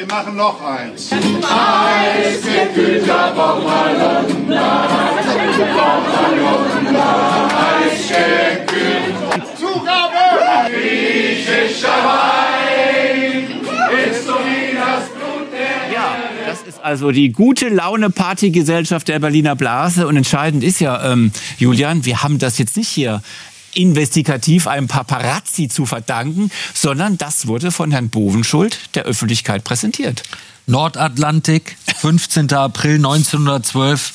Wir machen noch eins. Zugabe! Griechischer Wein ist so wie das Blut der... Ja, das ist also die gute Laune-Partygesellschaft der Berliner Blase. Und entscheidend ist ja, Julian, wir haben das jetzt nicht hier investigativ einem Paparazzi zu verdanken, sondern das wurde von Herrn Bovenschuld der Öffentlichkeit präsentiert. Nordatlantik, 15. April 1912,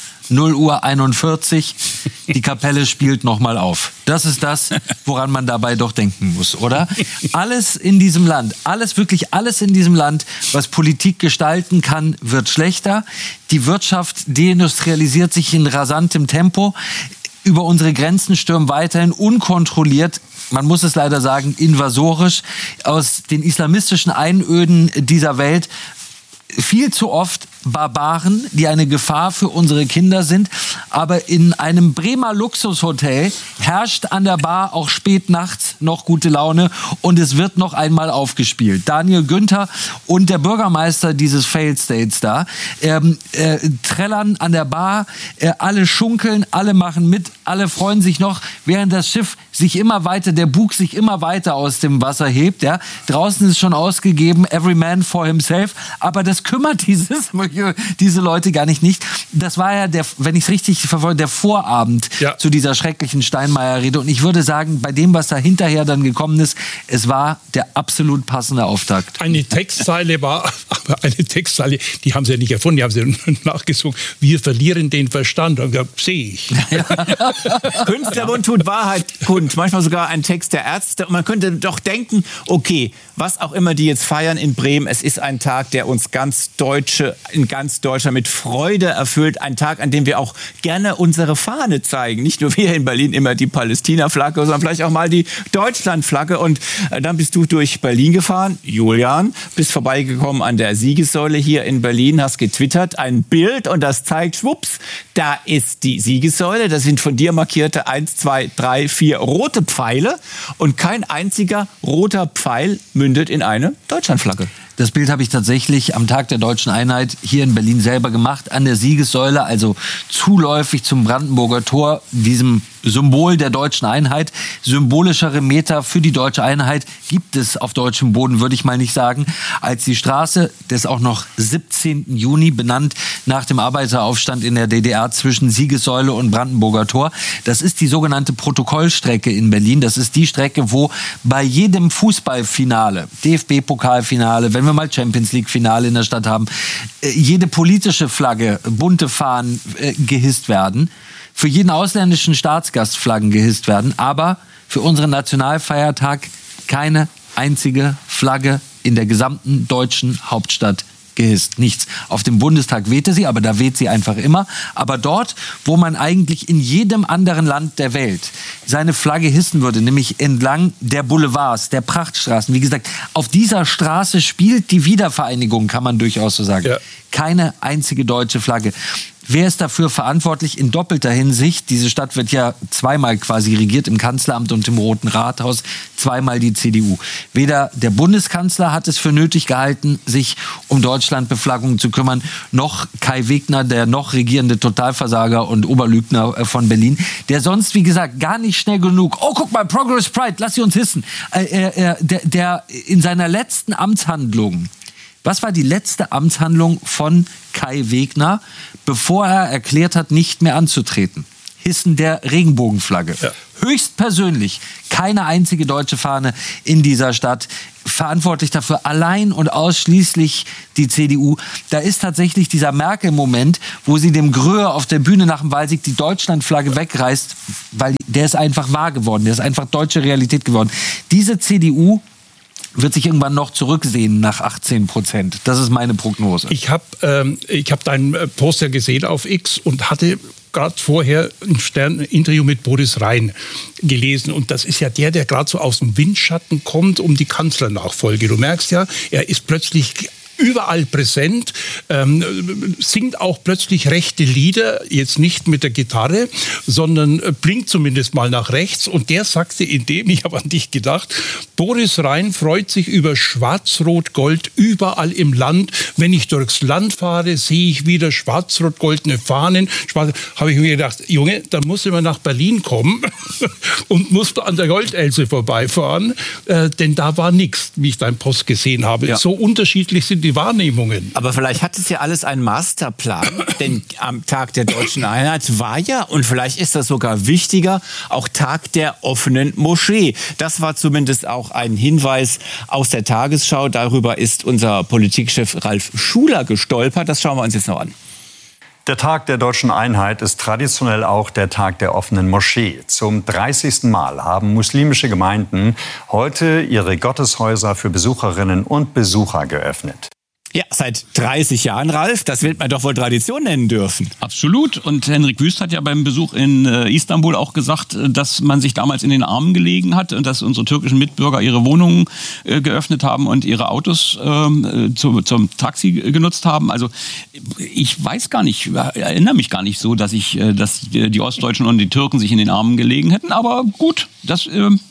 0:41 Uhr. Die Kapelle spielt nochmal auf. Das ist das, woran man dabei doch denken muss, oder? Alles in diesem Land, wirklich alles in diesem Land, was Politik gestalten kann, wird schlechter. Die Wirtschaft deindustrialisiert sich in rasantem Tempo. Über unsere Grenzen stürmen weiterhin unkontrolliert, man muss es leider sagen, invasorisch aus den islamistischen Einöden dieser Welt viel zu oft Barbaren, die eine Gefahr für unsere Kinder sind. Aber in einem Bremer Luxushotel herrscht an der Bar auch spät nachts noch gute Laune und es wird noch einmal aufgespielt. Daniel Günther und der Bürgermeister dieses Failed States da trällern an der Bar, alle schunkeln, alle machen mit, alle freuen sich noch, während das Schiff der Bug sich immer weiter aus dem Wasser hebt. Ja. Draußen ist schon ausgegeben, every man for himself, aber das kümmert diese Leute gar nicht. Das war ja, wenn ich es richtig verfolge, der Vorabend zu dieser schrecklichen Steinmeier-Rede. Und ich würde sagen, bei dem, was da hinterher dann gekommen ist, es war der absolut passende Auftakt. Eine Textzeile, die haben sie ja nicht erfunden, die haben sie nachgesungen. Wir verlieren den Verstand. Und gesagt, sehe ich. Künstlerbund tut Wahrheit kund. Manchmal sogar ein Text der Ärzte. Und man könnte doch denken, okay, was auch immer die jetzt feiern in Bremen, es ist ein Tag, der uns in ganz Deutschland mit Freude erfüllt. Ein Tag, an dem wir auch gerne unsere Fahne zeigen. Nicht nur wir in Berlin immer die Palästina-Flagge, sondern vielleicht auch mal die Deutschland-Flagge. Und dann bist du durch Berlin gefahren, Julian, bist vorbeigekommen an der Siegessäule hier in Berlin, hast getwittert, ein Bild und das zeigt, schwupps, da ist die Siegessäule. Das sind von dir markierte 1, 2, 3, 4 rote Pfeile und kein einziger roter Pfeil mündet in eine Deutschlandflagge. Das Bild habe ich tatsächlich am Tag der Deutschen Einheit hier in Berlin selber gemacht, an der Siegessäule, also zuläufig zum Brandenburger Tor, diesem Symbol der deutschen Einheit. Symbolischere Meter für die deutsche Einheit gibt es auf deutschem Boden, würde ich mal nicht sagen, als die Straße des auch noch 17. Juni, benannt nach dem Arbeiteraufstand in der DDR zwischen Siegessäule und Brandenburger Tor. Das ist die sogenannte Protokollstrecke in Berlin. Das ist die Strecke, wo bei jedem Fußballfinale, DFB-Pokalfinale, wenn wir mal Champions-League-Finale in der Stadt haben, jede politische Flagge, bunte Fahnen gehisst werden. Für jeden ausländischen Staatsgast Flaggen gehisst werden, aber für unseren Nationalfeiertag keine einzige Flagge in der gesamten deutschen Hauptstadt gehisst. Nichts. Auf dem Bundestag wehte sie, aber da weht sie einfach immer. Aber dort, wo man eigentlich in jedem anderen Land der Welt seine Flagge hissen würde, nämlich entlang der Boulevards, der Prachtstraßen, wie gesagt, auf dieser Straße spielt die Wiedervereinigung, kann man durchaus so sagen. Ja. Keine einzige deutsche Flagge. Wer ist dafür verantwortlich in doppelter Hinsicht? Diese Stadt wird ja zweimal quasi regiert, im Kanzleramt und im Roten Rathaus, zweimal die CDU. Weder der Bundeskanzler hat es für nötig gehalten, sich um Deutschlandbeflaggung zu kümmern, noch Kai Wegner, der noch regierende Totalversager und Oberlügner von Berlin, der sonst, wie gesagt, gar nicht schnell genug, oh, guck mal, Progress Pride, lass sie uns hissen, der in seiner letzten Amtshandlung, was war die letzte Amtshandlung von Kai Wegner, bevor er erklärt hat, nicht mehr anzutreten? Hissen der Regenbogenflagge. Ja. Höchstpersönlich keine einzige deutsche Fahne in dieser Stadt. Verantwortlich dafür allein und ausschließlich die CDU. Da ist tatsächlich dieser Merkel-Moment, wo sie dem Gröhe auf der Bühne nach dem Wahlsieg die Deutschlandflagge wegreißt, weil der ist einfach wahr geworden, der ist einfach deutsche Realität geworden. Diese CDU wird sich irgendwann noch zurücksehen nach 18%. Das ist meine Prognose. Ich hab dein Poster gesehen auf X und hatte gerade vorher ein Stern-Interview mit Boris Rhein gelesen. Und das ist ja der gerade so aus dem Windschatten kommt um die Kanzlernachfolge. Du merkst ja, er ist plötzlich überall präsent, singt auch plötzlich rechte Lieder, jetzt nicht mit der Gitarre, sondern blinkt zumindest mal nach rechts. Und der sagte ich habe an dich gedacht, Boris Rhein freut sich über Schwarz-Rot-Gold überall im Land. Wenn ich durchs Land fahre, sehe ich wieder schwarz-rot-goldene Fahnen. Habe ich mir gedacht, Junge, dann musst du mal nach Berlin kommen und musst an der Goldelse vorbeifahren, denn da war nichts, wie ich deinen Post gesehen habe. Ja. So unterschiedlich sind die Wahrnehmungen. Aber vielleicht hat es ja alles einen Masterplan, denn am Tag der Deutschen Einheit war ja, und vielleicht ist das sogar wichtiger, auch Tag der offenen Moschee. Das war zumindest auch ein Hinweis aus der Tagesschau. Darüber ist unser Politikchef Ralf Schuler gestolpert. Das schauen wir uns jetzt noch an. Der Tag der Deutschen Einheit ist traditionell auch der Tag der offenen Moschee. Zum 30. Mal haben muslimische Gemeinden heute ihre Gotteshäuser für Besucherinnen und Besucher geöffnet. Ja, seit 30 Jahren, Ralf, das wird man doch wohl Tradition nennen dürfen. Absolut. Und Henrik Wüst hat ja beim Besuch in Istanbul auch gesagt, dass man sich damals in den Armen gelegen hat und dass unsere türkischen Mitbürger ihre Wohnungen geöffnet haben und ihre Autos zum Taxi genutzt haben. Also ich weiß gar nicht, erinnere mich gar nicht so, dass die Ostdeutschen und die Türken sich in den Armen gelegen hätten. Aber gut, das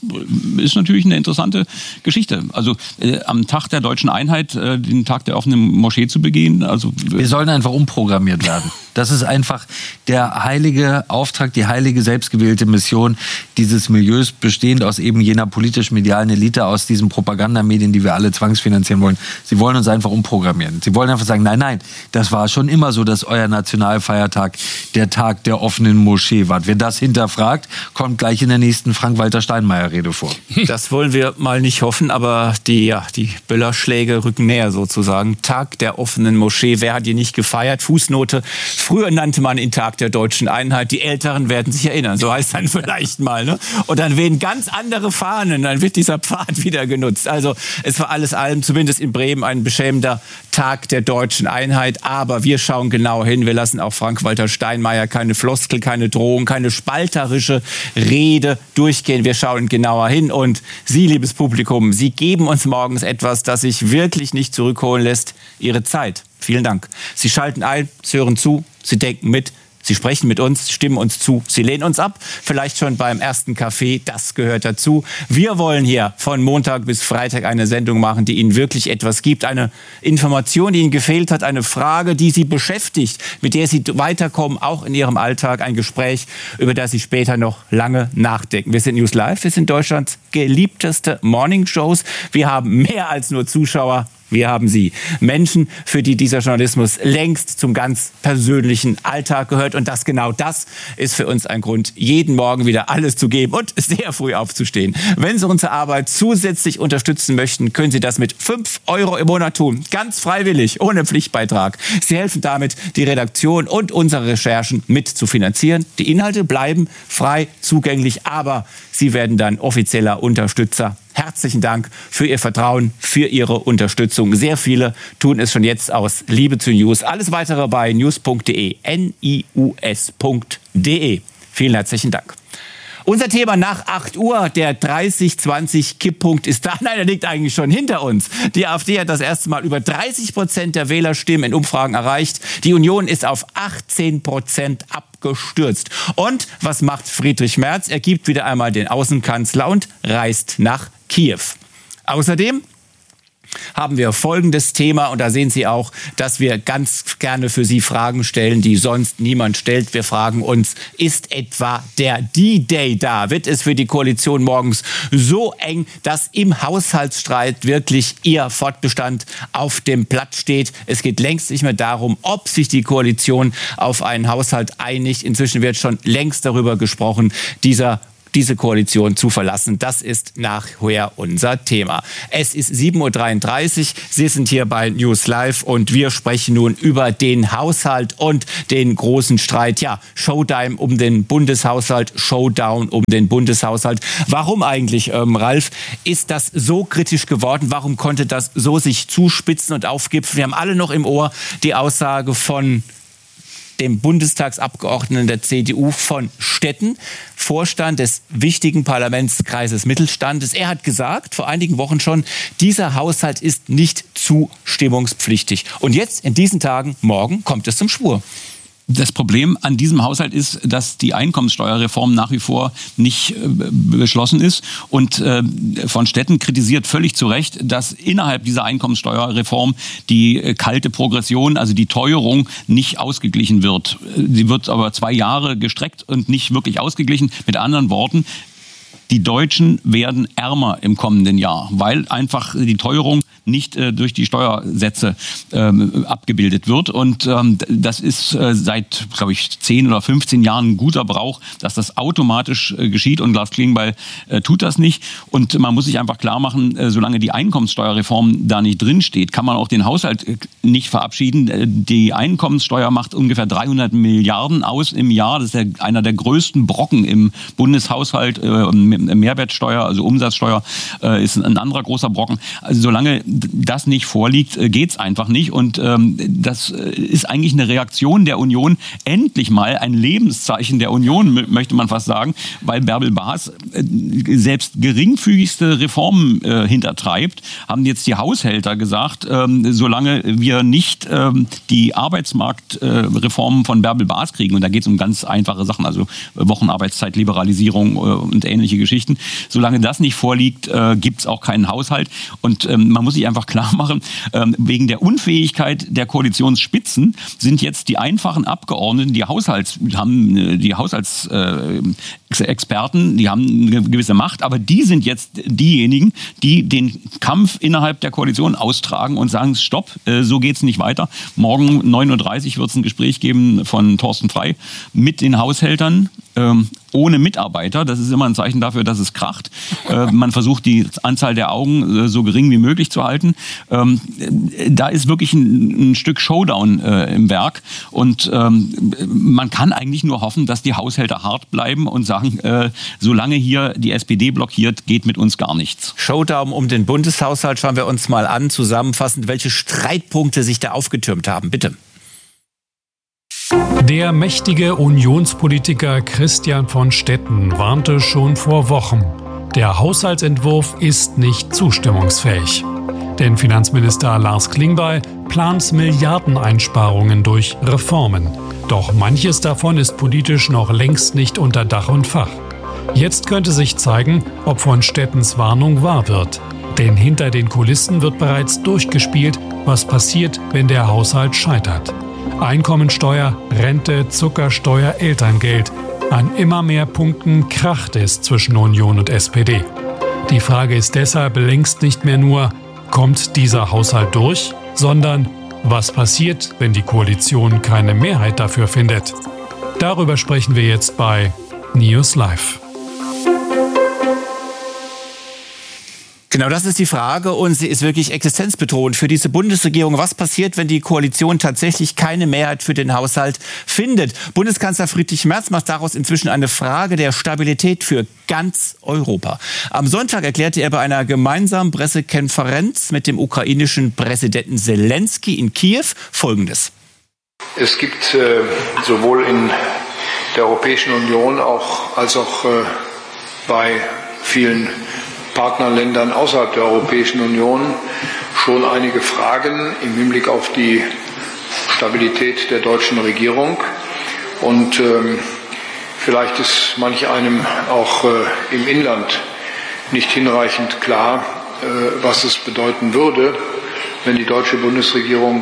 ist natürlich eine interessante Geschichte. Also am Tag der Deutschen Einheit, den Tag der offenen Moschee zu begehen. Also wir sollen einfach umprogrammiert werden. Das ist einfach der heilige Auftrag, die heilige selbstgewählte Mission dieses Milieus, bestehend aus eben jener politisch-medialen Elite, aus diesen Propagandamedien, die wir alle zwangsfinanzieren wollen. Sie wollen uns einfach umprogrammieren. Sie wollen einfach sagen, nein, das war schon immer so, dass euer Nationalfeiertag der Tag der offenen Moschee war. Wer das hinterfragt, kommt gleich in der nächsten Frank-Walter-Steinmeier-Rede vor. Das wollen wir mal nicht hoffen, aber die Böllerschläge rücken näher sozusagen. Tag der offenen Moschee, wer hat die nicht gefeiert? Fußnote. Früher nannte man ihn Tag der Deutschen Einheit. Die Älteren werden sich erinnern. So heißt dann vielleicht mal. Ne? Und dann wehen ganz andere Fahnen. Dann wird dieser Pfad wieder genutzt. Also es war alles allem, zumindest in Bremen, ein beschämender Tag der Deutschen Einheit. Aber wir schauen genau hin. Wir lassen auch Frank-Walter Steinmeier keine Floskel, keine Drohung, keine spalterische Rede durchgehen. Wir schauen genauer hin. Und Sie, liebes Publikum, Sie geben uns morgens etwas, das sich wirklich nicht zurückholen lässt. Ihre Zeit. Vielen Dank. Sie schalten ein, Sie hören zu, Sie denken mit, Sie sprechen mit uns, stimmen uns zu, Sie lehnen uns ab, vielleicht schon beim ersten Kaffee, das gehört dazu. Wir wollen hier von Montag bis Freitag eine Sendung machen, die Ihnen wirklich etwas gibt, eine Information, die Ihnen gefehlt hat, eine Frage, die Sie beschäftigt, mit der Sie weiterkommen, auch in Ihrem Alltag, ein Gespräch, über das Sie später noch lange nachdenken. Wir sind News Live, wir sind Deutschlands geliebteste Morningshows. Wir haben mehr als nur Zuschauer. Wir haben Sie. Menschen, für die dieser Journalismus längst zum ganz persönlichen Alltag gehört. Und genau das ist für uns ein Grund, jeden Morgen wieder alles zu geben und sehr früh aufzustehen. Wenn Sie unsere Arbeit zusätzlich unterstützen möchten, können Sie das mit 5 € im Monat tun. Ganz freiwillig, ohne Pflichtbeitrag. Sie helfen damit, die Redaktion und unsere Recherchen mit zu finanzieren. Die Inhalte bleiben frei zugänglich, aber Sie werden dann offizieller Unterstützer. Herzlichen Dank für Ihr Vertrauen, für Ihre Unterstützung. Sehr viele tun es schon jetzt aus Liebe zu News. Alles Weitere bei news.de, nius.de. Vielen herzlichen Dank. Unser Thema nach 8 Uhr, der 30-20-Kipppunkt ist da. Nein, der liegt eigentlich schon hinter uns. Die AfD hat das erste Mal über 30% der Wählerstimmen in Umfragen erreicht. Die Union ist auf 18% abgestürzt. Und was macht Friedrich Merz? Er gibt wieder einmal den Außenkanzler und reist nach Kiew. Außerdem haben wir folgendes Thema, und da sehen Sie auch, dass wir ganz gerne für Sie Fragen stellen, die sonst niemand stellt. Wir fragen uns, ist etwa der D-Day da? Wird es für die Koalition morgens so eng, dass im Haushaltsstreit wirklich ihr Fortbestand auf dem Blatt steht? Es geht längst nicht mehr darum, ob sich die Koalition auf einen Haushalt einigt. Inzwischen wird schon längst darüber gesprochen, diese Koalition zu verlassen. Das ist nachher unser Thema. Es ist 7.33 Uhr. Sie sind hier bei News Live und wir sprechen nun über den Haushalt und den großen Streit. Ja, Showtime um den Bundeshaushalt, Showdown um den Bundeshaushalt. Warum eigentlich, Ralf, ist das so kritisch geworden? Warum konnte das so sich zuspitzen und aufgipfeln? Wir haben alle noch im Ohr die Aussage von dem Bundestagsabgeordneten der CDU von Stetten, Vorstand des wichtigen Parlamentskreises Mittelstandes. Er hat gesagt, vor einigen Wochen schon, dieser Haushalt ist nicht zustimmungspflichtig. Und jetzt, in diesen Tagen, morgen, kommt es zum Schwur. Das Problem an diesem Haushalt ist, dass die Einkommenssteuerreform nach wie vor nicht beschlossen ist. Und von Stetten kritisiert völlig zu Recht, dass innerhalb dieser Einkommenssteuerreform die kalte Progression, also die Teuerung, nicht ausgeglichen wird. Sie wird aber 2 Jahre gestreckt und nicht wirklich ausgeglichen. Mit anderen Worten, die Deutschen werden ärmer im kommenden Jahr, weil einfach die Teuerung nicht durch die Steuersätze abgebildet wird. Und das ist seit, glaube ich, 10 oder 15 Jahren ein guter Brauch, dass das automatisch geschieht. Und Lars Klingbeil tut das nicht. Und man muss sich einfach klar machen, solange die Einkommenssteuerreform da nicht drinsteht, kann man auch den Haushalt nicht verabschieden. Die Einkommenssteuer macht ungefähr 300 Milliarden aus im Jahr. Das ist einer der größten Brocken im Bundeshaushalt. Mehrwertsteuer, also Umsatzsteuer, ist ein anderer großer Brocken. Also solange das nicht vorliegt, geht's einfach nicht. Und das ist eigentlich eine Reaktion der Union, endlich mal ein Lebenszeichen der Union, möchte man fast sagen, weil Bärbel Baas selbst geringfügigste Reformen hintertreibt, haben jetzt die Haushälter gesagt, solange wir nicht die Arbeitsmarktreformen von Bärbel Baas kriegen, und da geht es um ganz einfache Sachen, also Wochenarbeitszeitliberalisierung und ähnliche Geschichten, solange das nicht vorliegt, gibt es auch keinen Haushalt. Und man muss sich einfach klar machen, wegen der Unfähigkeit der Koalitionsspitzen sind jetzt die einfachen Abgeordneten, die Haushaltsexperten, die haben eine gewisse Macht, aber die sind jetzt diejenigen, die den Kampf innerhalb der Koalition austragen und sagen, stopp, so geht's nicht weiter. Morgen 9.30 Uhr wird es ein Gespräch geben von Thorsten Frey mit den Haushältern, ohne Mitarbeiter. Das ist immer ein Zeichen dafür, dass es kracht. Man versucht, die Anzahl der Augen so gering wie möglich zu halten. Da ist wirklich ein Stück Showdown im Werk. Und man kann eigentlich nur hoffen, dass die Haushälter hart bleiben und sagen, solange hier die SPD blockiert, geht mit uns gar nichts. Showdown um den Bundeshaushalt. Schauen wir uns mal an, zusammenfassend, welche Streitpunkte sich da aufgetürmt haben. Bitte. Der mächtige Unionspolitiker Christian von Stetten warnte schon vor Wochen, der Haushaltsentwurf ist nicht zustimmungsfähig. Denn Finanzminister Lars Klingbeil plant Milliardeneinsparungen durch Reformen. Doch manches davon ist politisch noch längst nicht unter Dach und Fach. Jetzt könnte sich zeigen, ob von Stettens Warnung wahr wird. Denn hinter den Kulissen wird bereits durchgespielt, was passiert, wenn der Haushalt scheitert. Einkommensteuer, Rente, Zuckersteuer, Elterngeld. An immer mehr Punkten kracht es zwischen Union und SPD. Die Frage ist deshalb längst nicht mehr nur, kommt dieser Haushalt durch, sondern was passiert, wenn die Koalition keine Mehrheit dafür findet? Darüber sprechen wir jetzt bei News Live. Genau, das ist die Frage und sie ist wirklich existenzbedrohend für diese Bundesregierung. Was passiert, wenn die Koalition tatsächlich keine Mehrheit für den Haushalt findet? Bundeskanzler Friedrich Merz macht daraus inzwischen eine Frage der Stabilität für ganz Europa. Am Sonntag erklärte er bei einer gemeinsamen Pressekonferenz mit dem ukrainischen Präsidenten Zelensky in Kiew Folgendes. Es gibt sowohl in der Europäischen Union als auch bei vielen Partnerländern außerhalb der Europäischen Union schon einige Fragen im Hinblick auf die Stabilität der deutschen Regierung. Und vielleicht ist manch einem auch im Inland nicht hinreichend klar, was es bedeuten würde, wenn die deutsche Bundesregierung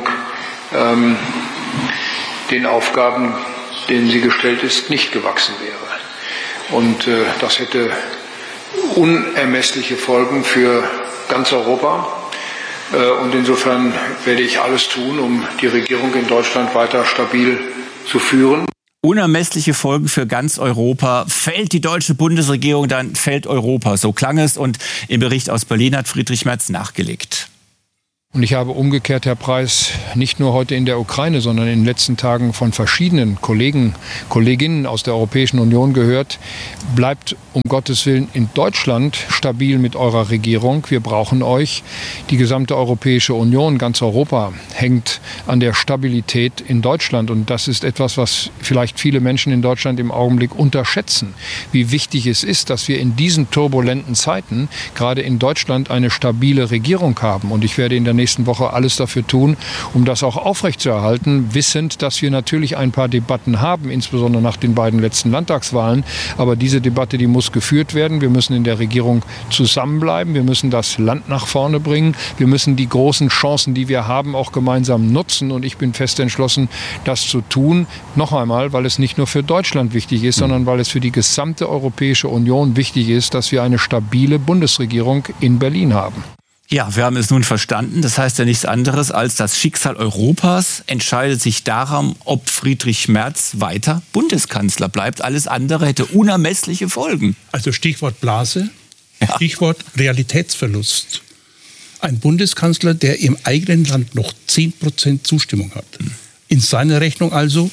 den Aufgaben, denen sie gestellt ist, nicht gewachsen wäre. Und das hätte unermessliche Folgen für ganz Europa. Und insofern werde ich alles tun, um die Regierung in Deutschland weiter stabil zu führen. Unermessliche Folgen für ganz Europa. Fällt die deutsche Bundesregierung, dann fällt Europa. So klang es. Und im Bericht aus Berlin hat Friedrich Merz nachgelegt. Und ich habe umgekehrt, Herr Preis, nicht nur heute in der Ukraine, sondern in den letzten Tagen von verschiedenen Kolleginnen aus der Europäischen Union gehört, bleibt um Gottes Willen in Deutschland stabil mit eurer Regierung. Wir brauchen euch. Die gesamte Europäische Union, ganz Europa, hängt an der Stabilität in Deutschland. Und das ist etwas, was vielleicht viele Menschen in Deutschland im Augenblick unterschätzen. Wie wichtig es ist, dass wir in diesen turbulenten Zeiten gerade in Deutschland eine stabile Regierung haben. Und ich werde in der nächsten Woche alles dafür tun, um das auch aufrechtzuerhalten, wissend, dass wir natürlich ein paar Debatten haben, insbesondere nach den beiden letzten Landtagswahlen. Aber diese Debatte, die muss geführt werden. Wir müssen in der Regierung zusammenbleiben. Wir müssen das Land nach vorne bringen. Wir müssen die großen Chancen, die wir haben, auch gemeinsam nutzen. Und ich bin fest entschlossen, das zu tun. Noch einmal, weil es nicht nur für Deutschland wichtig ist, sondern weil es für die gesamte Europäische Union wichtig ist, dass wir eine stabile Bundesregierung in Berlin haben. Ja, wir haben es nun verstanden. Das heißt ja nichts anderes, als das Schicksal Europas entscheidet sich daran, ob Friedrich Merz weiter Bundeskanzler bleibt. Alles andere hätte unermessliche Folgen. Also Stichwort Blase, Stichwort Realitätsverlust. Ein Bundeskanzler, der im eigenen Land noch 10% Zustimmung hat. In seiner Rechnung also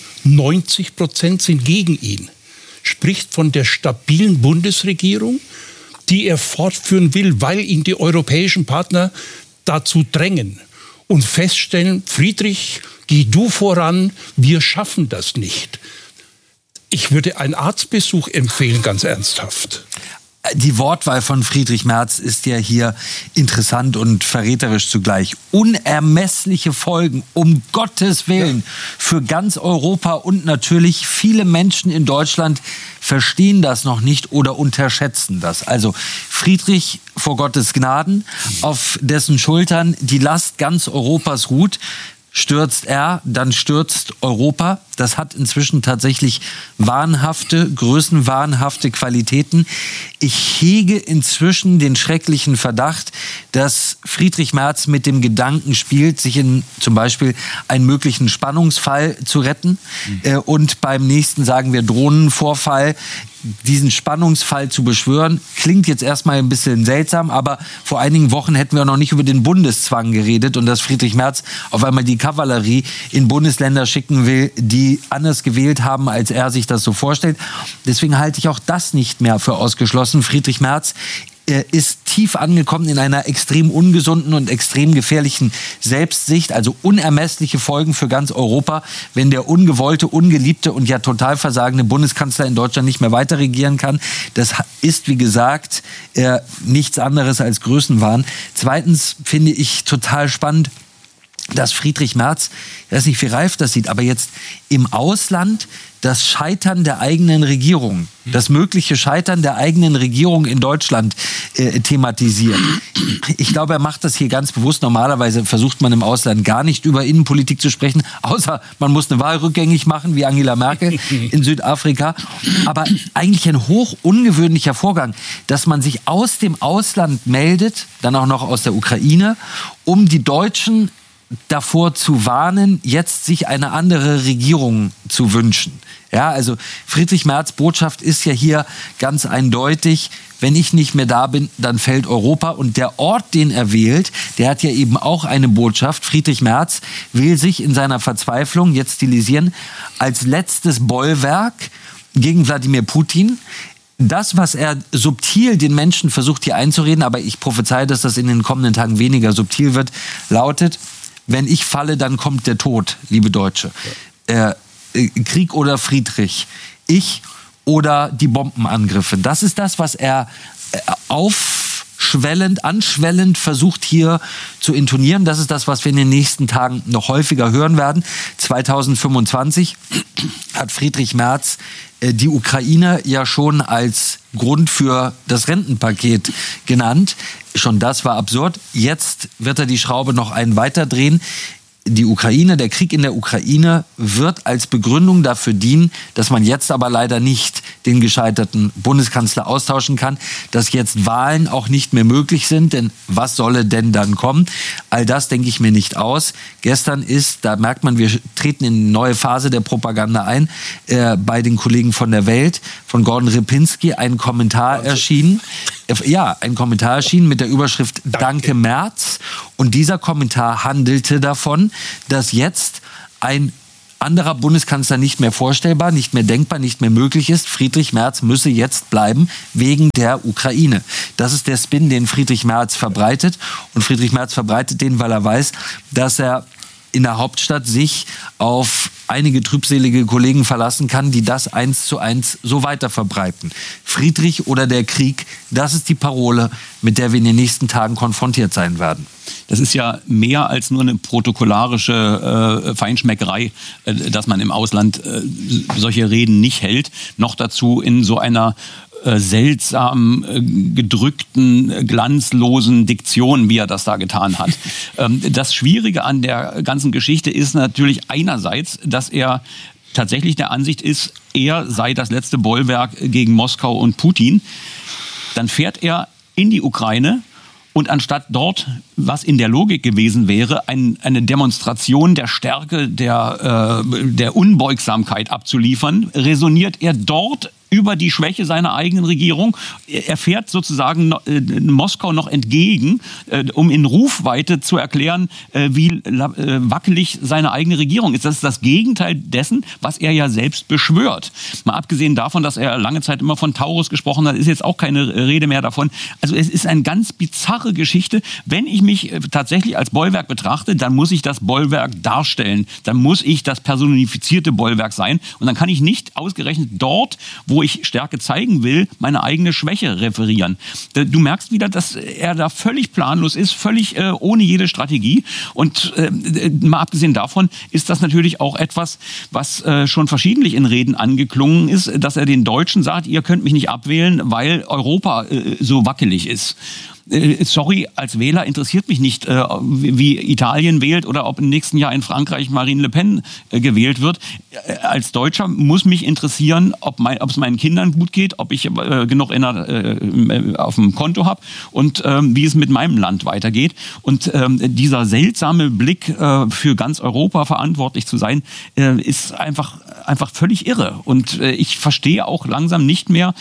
90% sind gegen ihn. Spricht von der stabilen Bundesregierung, die er fortführen will, weil ihn die europäischen Partner dazu drängen und feststellen, Friedrich, geh du voran, wir schaffen das nicht. Ich würde einen Arztbesuch empfehlen, ganz ernsthaft. Die Wortwahl von Friedrich Merz ist ja hier interessant und verräterisch zugleich. Unermessliche Folgen, um Gottes Willen, für ganz Europa und natürlich viele Menschen in Deutschland verstehen das noch nicht oder unterschätzen das. Also Friedrich vor Gottes Gnaden, auf dessen Schultern die Last ganz Europas ruht. Stürzt er, dann stürzt Europa. Das hat inzwischen tatsächlich größenwahnhafte Qualitäten. Ich hege inzwischen den schrecklichen Verdacht, dass Friedrich Merz mit dem Gedanken spielt, sich in zum Beispiel einen möglichen Spannungsfall zu retten und beim nächsten, sagen wir, Drohnenvorfall diesen Spannungsfall zu beschwören. Klingt jetzt erstmal ein bisschen seltsam, aber vor einigen Wochen hätten wir noch nicht über den Bundeszwang geredet und dass Friedrich Merz auf einmal die Kavallerie in Bundesländer schicken will, die anders gewählt haben, als er sich das so vorstellt. Deswegen halte ich auch das nicht mehr für ausgeschlossen. Friedrich Merz ist tief angekommen in einer extrem ungesunden und extrem gefährlichen Selbstsicht, also unermessliche Folgen für ganz Europa, wenn der ungewollte, ungeliebte und ja total versagende Bundeskanzler in Deutschland nicht mehr weiter regieren kann. Das ist, wie gesagt, nichts anderes als Größenwahn. Zweitens finde ich total spannend, dass Friedrich Merz, ich weiß nicht, wie reif das sieht, aber jetzt im Ausland das Scheitern der eigenen Regierung, das mögliche Scheitern der eigenen Regierung in Deutschland thematisiert. Ich glaube, er macht das hier ganz bewusst. Normalerweise versucht man im Ausland gar nicht über Innenpolitik zu sprechen, außer man muss eine Wahl rückgängig machen, wie Angela Merkel in Südafrika. Aber eigentlich ein hoch ungewöhnlicher Vorgang, dass man sich aus dem Ausland meldet, dann auch noch aus der Ukraine, um die Deutschen davor zu warnen, jetzt sich eine andere Regierung zu wünschen. Ja, also Friedrich Merz' Botschaft ist ja hier ganz eindeutig, wenn ich nicht mehr da bin, dann fällt Europa. Und der Ort, den er wählt, der hat ja eben auch eine Botschaft. Friedrich Merz will sich in seiner Verzweiflung, jetzt stilisieren, als letztes Bollwerk gegen Wladimir Putin. Das, was er subtil den Menschen versucht hier einzureden, aber ich prophezeie, dass das in den kommenden Tagen weniger subtil wird, lautet: Wenn ich falle, dann kommt der Tod, liebe Deutsche. Krieg oder Friedrich. Ich oder die Bombenangriffe. Das ist das, was er anschwellend versucht hier zu intonieren. Das ist das, was wir in den nächsten Tagen noch häufiger hören werden. 2025 hat Friedrich Merz die Ukraine ja schon als Grund für das Rentenpaket genannt. Schon das war absurd. Jetzt wird er die Schraube noch einen weiter drehen. Die Ukraine, der Krieg in der Ukraine wird als Begründung dafür dienen, dass man jetzt aber leider nicht den gescheiterten Bundeskanzler austauschen kann, dass jetzt Wahlen auch nicht mehr möglich sind, denn was solle denn dann kommen? All das denke ich mir nicht aus. Gestern ist, da merkt man, wir treten in eine neue Phase der Propaganda ein, bei den Kollegen von der Welt, von Gordon Ripinski, ein Kommentar erschienen. Ja, ein Kommentar erschienen mit der Überschrift Danke Merz. Und dieser Kommentar handelte davon, dass jetzt ein anderer Bundeskanzler nicht mehr vorstellbar, nicht mehr denkbar, nicht mehr möglich ist. Friedrich Merz müsse jetzt bleiben wegen der Ukraine. Das ist der Spin, den Friedrich Merz verbreitet. Und Friedrich Merz verbreitet den, weil er weiß, dass er in der Hauptstadt sich auf einige trübselige Kollegen verlassen kann, die das 1:1 so weiter verbreiten. Friedrich oder der Krieg, das ist die Parole, mit der wir in den nächsten Tagen konfrontiert sein werden. Das ist ja mehr als nur eine protokollarische Feinschmeckerei, dass man im Ausland solche Reden nicht hält. Noch dazu in so einer seltsam gedrückten, glanzlosen Diktion, wie er das da getan hat. Das Schwierige an der ganzen Geschichte ist natürlich einerseits, dass er tatsächlich der Ansicht ist, er sei das letzte Bollwerk gegen Moskau und Putin. Dann fährt er in die Ukraine und anstatt dort, was in der Logik gewesen wäre, eine Demonstration der Stärke, der Unbeugsamkeit abzuliefern, resoniert er dort über die Schwäche seiner eigenen Regierung. Er fährt sozusagen Moskau noch entgegen, um in Rufweite zu erklären, wie wackelig seine eigene Regierung ist. Das ist das Gegenteil dessen, was er ja selbst beschwört. Mal abgesehen davon, dass er lange Zeit immer von Taurus gesprochen hat, ist jetzt auch keine Rede mehr davon. Also es ist eine ganz bizarre Geschichte. Wenn ich mich tatsächlich als Bollwerk betrachte, dann muss ich das Bollwerk darstellen. Dann muss ich das personifizierte Bollwerk sein. Und dann kann ich nicht ausgerechnet dort, wo ich Stärke zeigen will, meine eigene Schwäche referieren. Du merkst wieder, dass er da völlig planlos ist, völlig ohne jede Strategie. Und mal abgesehen davon ist das natürlich auch etwas, was schon verschiedentlich in Reden angeklungen ist, dass er den Deutschen sagt, ihr könnt mich nicht abwählen, weil Europa so wackelig ist. Sorry, als Wähler interessiert mich nicht, wie Italien wählt oder ob im nächsten Jahr in Frankreich Marine Le Pen gewählt wird. Als Deutscher muss mich interessieren, ob es meinen Kindern gut geht, ob ich genug auf dem Konto habe und wie es mit meinem Land weitergeht. Und dieser seltsame Blick, für ganz Europa verantwortlich zu sein, ist einfach völlig irre. Und ich verstehe auch langsam nicht mehr,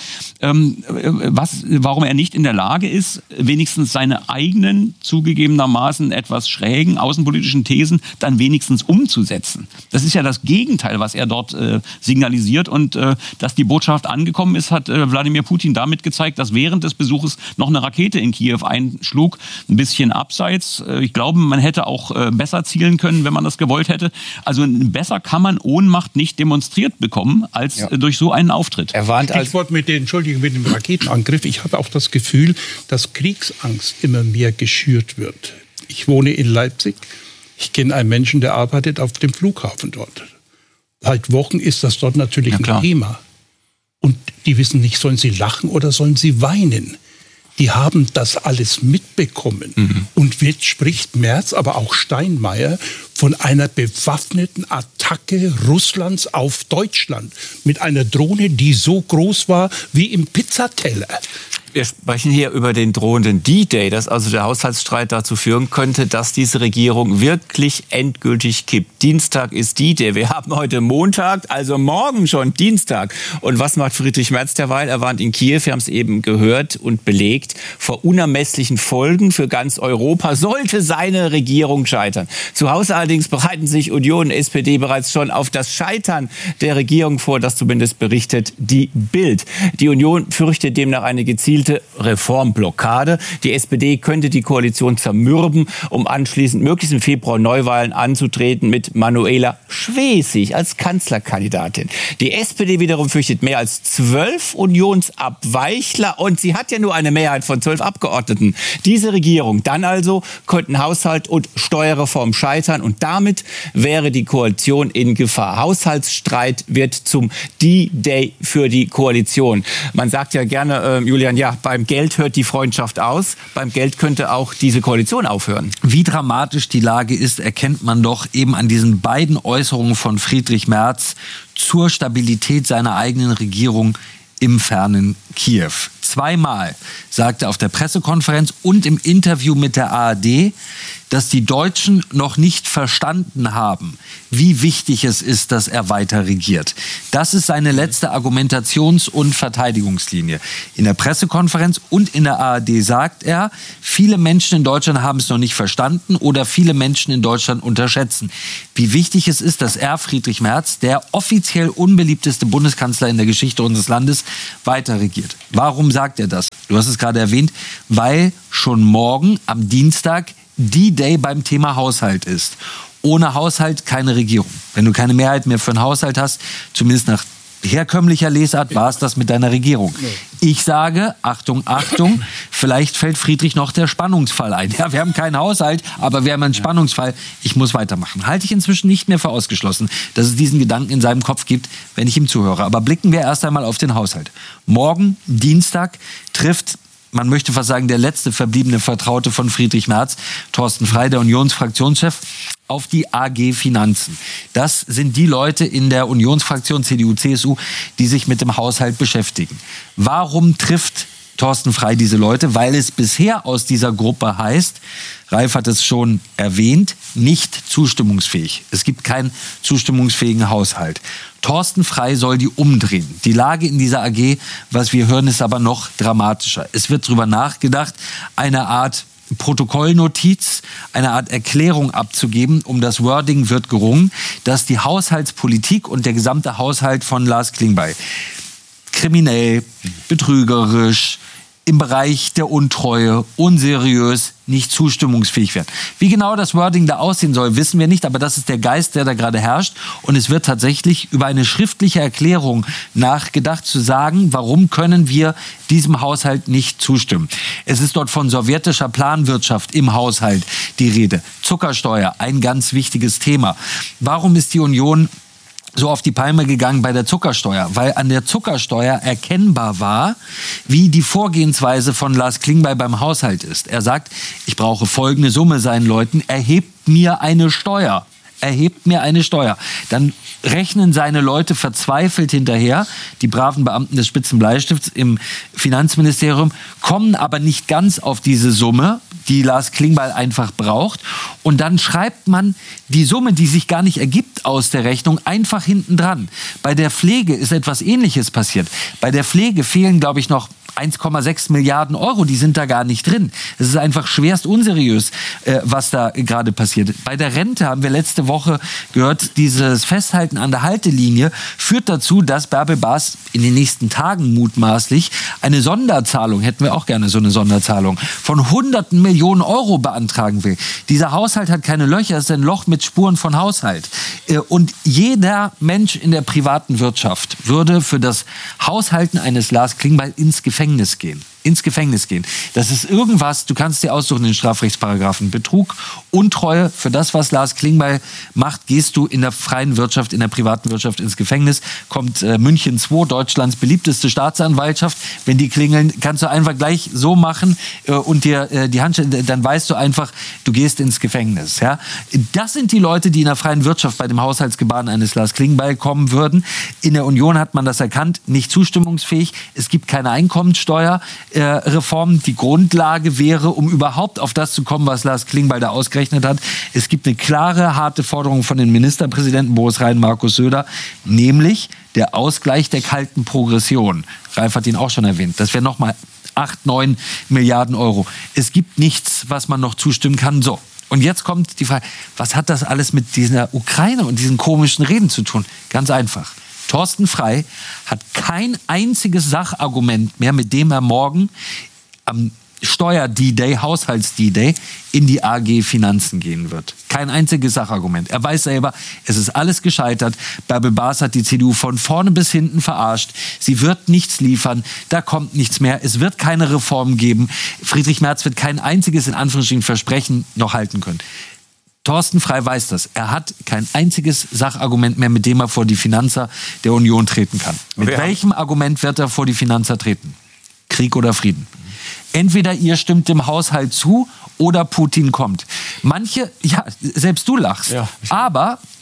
warum er nicht in der Lage ist, wenigstens seine eigenen, zugegebenermaßen etwas schrägen außenpolitischen Thesen dann wenigstens umzusetzen. Das ist ja das Gegenteil, was er dort signalisiert. Und dass die Botschaft angekommen ist, hat Wladimir Putin damit gezeigt, dass während des Besuches noch eine Rakete in Kiew einschlug. Ein bisschen abseits. Ich glaube, man hätte auch besser zielen können, wenn man das gewollt hätte. Also besser kann man Ohnmacht nicht demonstriert bekommen, als durch so einen Auftritt. Er warnt Stichwort mit dem Raketenangriff. Ich habe auch das Gefühl, dass Kriegsangst immer mehr geschürt wird. Ich wohne in Leipzig. Ich kenne einen Menschen, der arbeitet auf dem Flughafen dort. Seit Wochen ist das dort natürlich ein Thema. Und die wissen nicht, sollen sie lachen oder sollen sie weinen. Die haben das alles mitbekommen. Und jetzt spricht Merz, aber auch Steinmeier von einer bewaffneten Attacke Russlands auf Deutschland mit einer Drohne, die so groß war wie im Pizzateller. Wir sprechen hier über den drohenden D-Day, dass also der Haushaltsstreit dazu führen könnte, dass diese Regierung wirklich endgültig kippt. Dienstag ist D-Day. Wir haben heute Montag, also morgen schon Dienstag. Und was macht Friedrich Merz derweil? Er warnt in Kiew, wir haben es eben gehört und belegt, vor unermesslichen Folgen für ganz Europa, sollte seine Regierung scheitern. Zu Hause allerdings bereiten sich Union und SPD bereits schon auf das Scheitern der Regierung vor, das zumindest berichtet die Bild. Die Union fürchtet demnach eine gezielte Reformblockade. Die SPD könnte die Koalition zermürben, um anschließend möglichst im Februar Neuwahlen anzutreten mit Manuela Schwesig als Kanzlerkandidatin. Die SPD wiederum fürchtet mehr als 12 Unionsabweichler und sie hat ja nur eine Mehrheit von 12 Abgeordneten. Diese Regierung dann also könnten Haushalt und Steuerreform scheitern und damit wäre die Koalition in Gefahr. Haushaltsstreit wird zum D-Day für die Koalition. Man sagt ja gerne, Julian, ja, beim Geld hört die Freundschaft aus. Beim Geld könnte auch diese Koalition aufhören. Wie dramatisch die Lage ist, erkennt man doch eben an diesen beiden Äußerungen von Friedrich Merz zur Stabilität seiner eigenen Regierung im fernen Kiew. zweimal sagte auf der Pressekonferenz und im Interview mit der ARD, dass die Deutschen noch nicht verstanden haben, wie wichtig es ist, dass er weiter regiert. Das ist seine letzte Argumentations- und Verteidigungslinie. In der Pressekonferenz und in der ARD sagt er, viele Menschen in Deutschland haben es noch nicht verstanden oder viele Menschen in Deutschland unterschätzen, wie wichtig es ist, dass er, Friedrich Merz, der offiziell unbeliebteste Bundeskanzler in der Geschichte unseres Landes, weiter regiert. Warum sagt er das? Du hast es gerade erwähnt, weil schon morgen am Dienstag D-Day beim Thema Haushalt ist. Ohne Haushalt keine Regierung. Wenn du keine Mehrheit mehr für einen Haushalt hast, zumindest nach herkömmlicher Lesart, war es das mit deiner Regierung. Ich sage, Achtung, Achtung, vielleicht fällt Friedrich noch der Spannungsfall ein. Ja, wir haben keinen Haushalt, aber wir haben einen Spannungsfall. Ich muss weitermachen. Halte ich inzwischen nicht mehr für ausgeschlossen, dass es diesen Gedanken in seinem Kopf gibt, wenn ich ihm zuhöre. Aber blicken wir erst einmal auf den Haushalt. Morgen, Dienstag, trifft, man möchte fast sagen, der letzte verbliebene Vertraute von Friedrich Merz, Thorsten Frey, der Unionsfraktionschef, auf die AG Finanzen. Das sind die Leute in der Unionsfraktion CDU-CSU, die sich mit dem Haushalt beschäftigen. Warum trifft Thorsten Frey diese Leute? Weil es bisher aus dieser Gruppe heißt, Ralf hat es schon erwähnt, nicht zustimmungsfähig. Es gibt keinen zustimmungsfähigen Haushalt. Thorsten Frey soll die umdrehen. Die Lage in dieser AG, was wir hören, ist aber noch dramatischer. Es wird darüber nachgedacht, eine Art Protokollnotiz, eine Art Erklärung abzugeben. Um das Wording wird gerungen, dass die Haushaltspolitik und der gesamte Haushalt von Lars Klingbeil kriminell, betrügerisch, im Bereich der Untreue, unseriös, nicht zustimmungsfähig werden. Wie genau das Wording da aussehen soll, wissen wir nicht, aber das ist der Geist, der da gerade herrscht. Und es wird tatsächlich über eine schriftliche Erklärung nachgedacht, zu sagen, warum können wir diesem Haushalt nicht zustimmen. Es ist dort von sowjetischer Planwirtschaft im Haushalt die Rede. Zuckersteuer, ein ganz wichtiges Thema. Warum ist die Union so auf die Palme gegangen bei der Zuckersteuer? Weil an der Zuckersteuer erkennbar war, wie die Vorgehensweise von Lars Klingbeil beim Haushalt ist. Er sagt, ich brauche folgende Summe seinen Leuten, erhebt mir eine Steuer. Erhebt mir eine Steuer. Dann rechnen seine Leute verzweifelt hinterher, die braven Beamten des Spitzenbleistifts im Finanzministerium, kommen aber nicht ganz auf diese Summe, die Lars Klingbeil einfach braucht. Und dann schreibt man die Summe, die sich gar nicht ergibt aus der Rechnung, einfach hinten dran. Bei der Pflege ist etwas Ähnliches passiert. Bei der Pflege fehlen, glaube ich, noch 1,6 Milliarden Euro, die sind da gar nicht drin. Es ist einfach schwerst unseriös, was da gerade passiert. Bei der Rente haben wir letzte Woche gehört, dieses Festhalten an der Haltelinie führt dazu, dass Bärbel Baas in den nächsten Tagen mutmaßlich eine Sonderzahlung, hätten wir auch gerne so eine Sonderzahlung, von Hunderten Millionen Euro beantragen will. Dieser Haushalt hat keine Löcher, es ist ein Loch mit Spuren von Haushalt. Und jeder Mensch in der privaten Wirtschaft würde für das Haushalten eines Lars Klingbeil ins Gefängnis gehen. Das ist irgendwas, du kannst dir aussuchen, den Strafrechtsparagraphen Betrug, Untreue. Für das, was Lars Klingbeil macht, gehst du in der freien Wirtschaft, in der privaten Wirtschaft ins Gefängnis. Kommt München 2, Deutschlands beliebteste Staatsanwaltschaft. Wenn die klingeln, kannst du einfach gleich so machen und dir die Hand, dann weißt du einfach, du gehst ins Gefängnis. Ja? Das sind die Leute, die in der freien Wirtschaft bei dem Haushaltsgebaren eines Lars Klingbeil kommen würden. In der Union hat man das erkannt, nicht zustimmungsfähig. Es gibt keine Einkommensteuerreform. Die Grundlage wäre, um überhaupt auf das zu kommen, was Lars Klingbeil da ausgerechnet hat. Es gibt eine klare, harte Forderung von den Ministerpräsidenten Boris Rhein, Markus Söder, nämlich der Ausgleich der kalten Progression. Ralf hat ihn auch schon erwähnt. Das wäre nochmal 8-9 Milliarden Euro. Es gibt nichts, was man noch zustimmen kann. So. Und jetzt kommt die Frage, was hat das alles mit dieser Ukraine und diesen komischen Reden zu tun? Ganz einfach. Thorsten Frey hat kein einziges Sachargument mehr, mit dem er morgen am Steuer-D-Day, Haushalts-D-Day in die AG Finanzen gehen wird. Kein einziges Sachargument. Er weiß selber, es ist alles gescheitert. Bärbel Baas hat die CDU von vorne bis hinten verarscht. Sie wird nichts liefern. Da kommt nichts mehr. Es wird keine Reform geben. Friedrich Merz wird kein einziges, in Anführungsstrichen, Versprechen noch halten können. Thorsten Frey weiß das. Er hat kein einziges Sachargument mehr, mit dem er vor die Finanzer der Union treten kann. Mit welchem Argument wird er vor die Finanzer treten? Krieg oder Frieden? Entweder ihr stimmt dem Haushalt zu oder Putin kommt. Manche, ja, selbst du lachst. Ja. Aber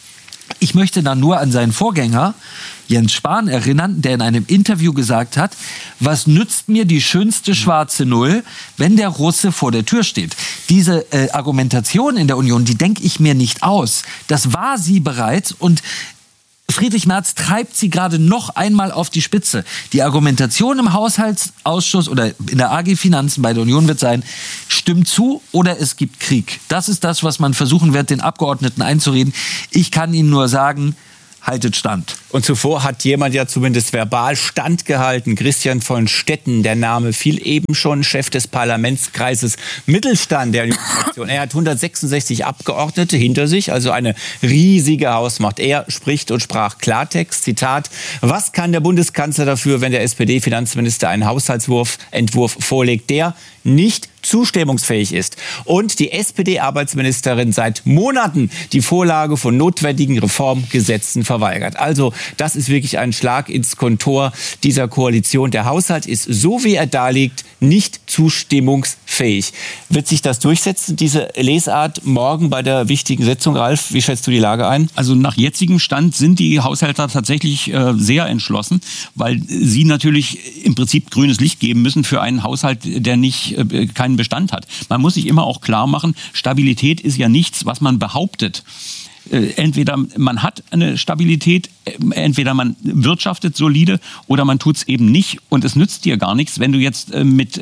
Ich möchte dann nur an seinen Vorgänger Jens Spahn erinnern, der in einem Interview gesagt hat, was nützt mir die schönste schwarze Null, wenn der Russe vor der Tür steht. Diese Argumentation in der Union, die denke ich mir nicht aus. Das war sie bereits und Friedrich Merz treibt sie gerade noch einmal auf die Spitze. Die Argumentation im Haushaltsausschuss oder in der AG Finanzen bei der Union wird sein, stimmt zu oder es gibt Krieg. Das ist das, was man versuchen wird, den Abgeordneten einzureden. Ich kann Ihnen nur sagen, haltet stand. Und zuvor hat jemand ja zumindest verbal standgehalten. Christian von Stetten, der Name fiel eben schon, Chef des Parlamentskreises Mittelstand der Unionsfraktion. Er hat 166 Abgeordnete hinter sich, also eine riesige Hausmacht. Er spricht und sprach Klartext, Zitat, was kann der Bundeskanzler dafür, wenn der SPD-Finanzminister einen Haushaltsentwurf vorlegt, der nicht zustimmungsfähig ist und die SPD-Arbeitsministerin seit Monaten die Vorlage von notwendigen Reformgesetzen verweigert. Also das ist wirklich ein Schlag ins Kontor dieser Koalition. Der Haushalt ist, so wie er da liegt, nicht zustimmungsfähig. Wird sich das durchsetzen, diese Lesart, morgen bei der wichtigen Sitzung? Ralf, wie schätzt du die Lage ein? Also nach jetzigem Stand sind die Haushälter tatsächlich sehr entschlossen, weil sie natürlich im Prinzip grünes Licht geben müssen für einen Haushalt, der nicht keinen Bestand hat. Man muss sich immer auch klar machen, Stabilität ist ja nichts, was man behauptet. Entweder man hat eine Stabilität, entweder man wirtschaftet solide oder man tut es eben nicht. Und es nützt dir gar nichts, wenn du jetzt mit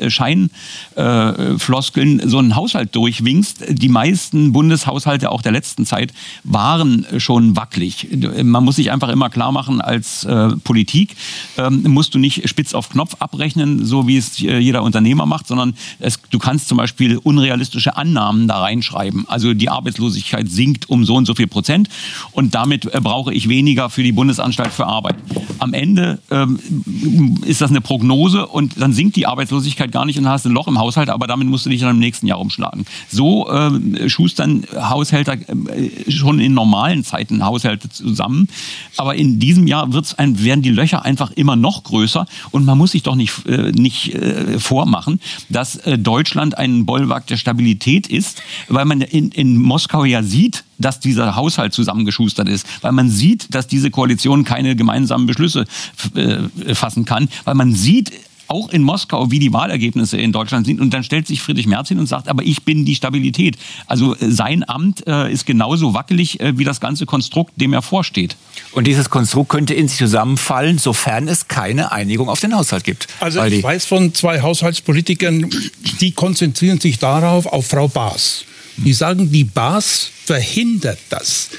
Scheinfloskeln so einen Haushalt durchwinkst. Die meisten Bundeshaushalte auch der letzten Zeit waren schon wackelig. Man muss sich einfach immer klar machen, als Politik musst du nicht spitz auf Knopf abrechnen, so wie es jeder Unternehmer macht, sondern du kannst zum Beispiel unrealistische Annahmen da reinschreiben. Also die Arbeitslosigkeit sinkt um so und so viel Prozent und damit brauche ich weniger für die Bundesanstalt für Arbeit. Am Ende ist das eine Prognose und dann sinkt die Arbeitslosigkeit gar nicht und dann hast du ein Loch im Haushalt, aber damit musst du dich dann im nächsten Jahr umschlagen. So schustern Haushälter schon in normalen Zeiten Haushalte zusammen, aber in diesem Jahr werden die Löcher einfach immer noch größer und man muss sich doch nicht vormachen, dass Deutschland ein Bollwerk der Stabilität ist, weil man in Moskau ja sieht, dass dieser Haushalt zusammengeschustert ist, weil man sieht, dass diese Koalition keine gemeinsamen Beschlüsse fassen kann, weil man sieht auch in Moskau, wie die Wahlergebnisse in Deutschland sind. Und dann stellt sich Friedrich Merz hin und sagt, aber ich bin die Stabilität. Also sein Amt ist genauso wackelig wie das ganze Konstrukt, dem er vorsteht. Und dieses Konstrukt könnte in sich zusammenfallen, sofern es keine Einigung auf den Haushalt gibt. Also ich weiß von 2 Haushaltspolitikern, die konzentrieren sich darauf, auf Frau Baas. Die sagen, die Baas verhindert das.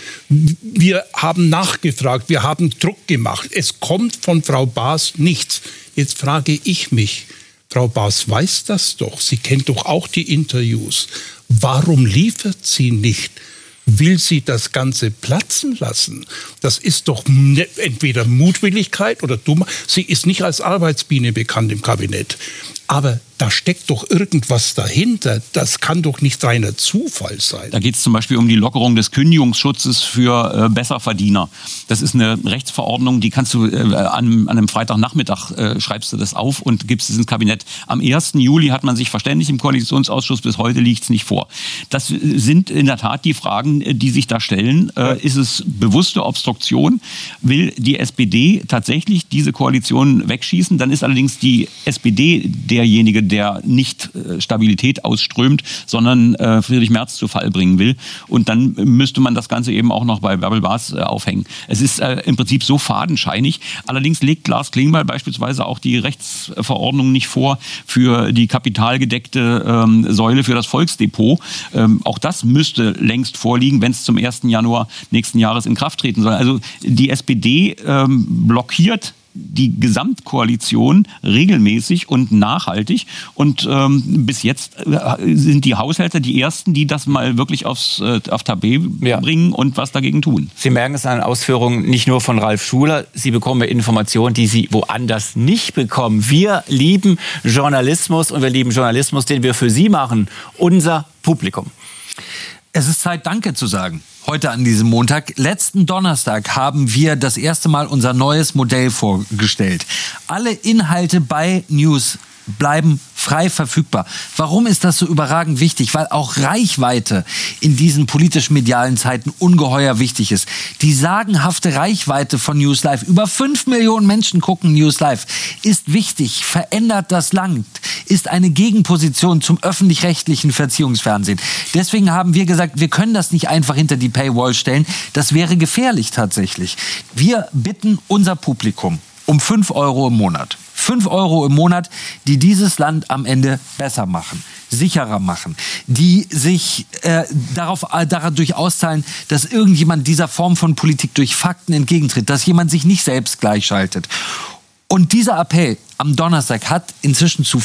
Wir haben nachgefragt, wir haben Druck gemacht. Es kommt von Frau Baas nichts. Jetzt frage ich mich, Frau Baas weiß das doch. Sie kennt doch auch die Interviews. Warum liefert sie nicht? Will sie das Ganze platzen lassen? Das ist doch entweder Mutwilligkeit oder dumm. Sie ist nicht als Arbeitsbiene bekannt im Kabinett. Aber da steckt doch irgendwas dahinter. Das kann doch nicht reiner Zufall sein. Da geht es zum Beispiel um die Lockerung des Kündigungsschutzes für Besserverdiener. Das ist eine Rechtsverordnung, die kannst du an einem Freitagnachmittag schreibst du das auf und gibst es ins Kabinett. Am 1. Juli hat man sich verständigt im Koalitionsausschuss, bis heute liegt es nicht vor. Das sind in der Tat die Fragen, die sich da stellen. Ist es bewusste Obstruktion? Will die SPD tatsächlich diese Koalition wegschießen? Dann ist allerdings die SPD derjenige, der nicht Stabilität ausströmt, sondern Friedrich Merz zu Fall bringen will. Und dann müsste man das Ganze eben auch noch bei Bärbel Baas aufhängen. Es ist im Prinzip so fadenscheinig. Allerdings legt Lars Klingbeil beispielsweise auch die Rechtsverordnung nicht vor für die kapitalgedeckte Säule für das Volksdepot. Auch das müsste längst vorliegen, wenn es zum 1. Januar nächsten Jahres in Kraft treten soll. Also die SPD blockiert die Gesamtkoalition regelmäßig und nachhaltig. Und bis jetzt sind die Haushälter die Ersten, die das mal wirklich auf Tapet bringen und was dagegen tun. Sie merken es an den Ausführungen nicht nur von Ralf Schuler. Sie bekommen Informationen, die Sie woanders nicht bekommen. Wir lieben Journalismus und wir lieben Journalismus, den wir für Sie machen. Unser Publikum. Es ist Zeit, Danke zu sagen. Heute an diesem Montag. Letzten Donnerstag haben wir das erste Mal unser neues Modell vorgestellt. Alle Inhalte bei News bleiben frei verfügbar. Warum ist das so überragend wichtig? Weil auch Reichweite in diesen politisch-medialen Zeiten ungeheuer wichtig ist. Die sagenhafte Reichweite von News Live, über 5 Millionen Menschen gucken News Live, ist wichtig, verändert das Land, ist eine Gegenposition zum öffentlich-rechtlichen Verziehungsfernsehen. Deswegen haben wir gesagt, wir können das nicht einfach hinter die Paywall stellen. Das wäre gefährlich tatsächlich. Wir bitten unser Publikum um 5 Euro im Monat. 5 Euro im Monat, die dieses Land am Ende besser machen, sicherer machen, die sich dadurch auszahlen, dass irgendjemand dieser Form von Politik durch Fakten entgegentritt, dass jemand sich nicht selbst gleichschaltet. Und dieser Appell am Donnerstag hat inzwischen zu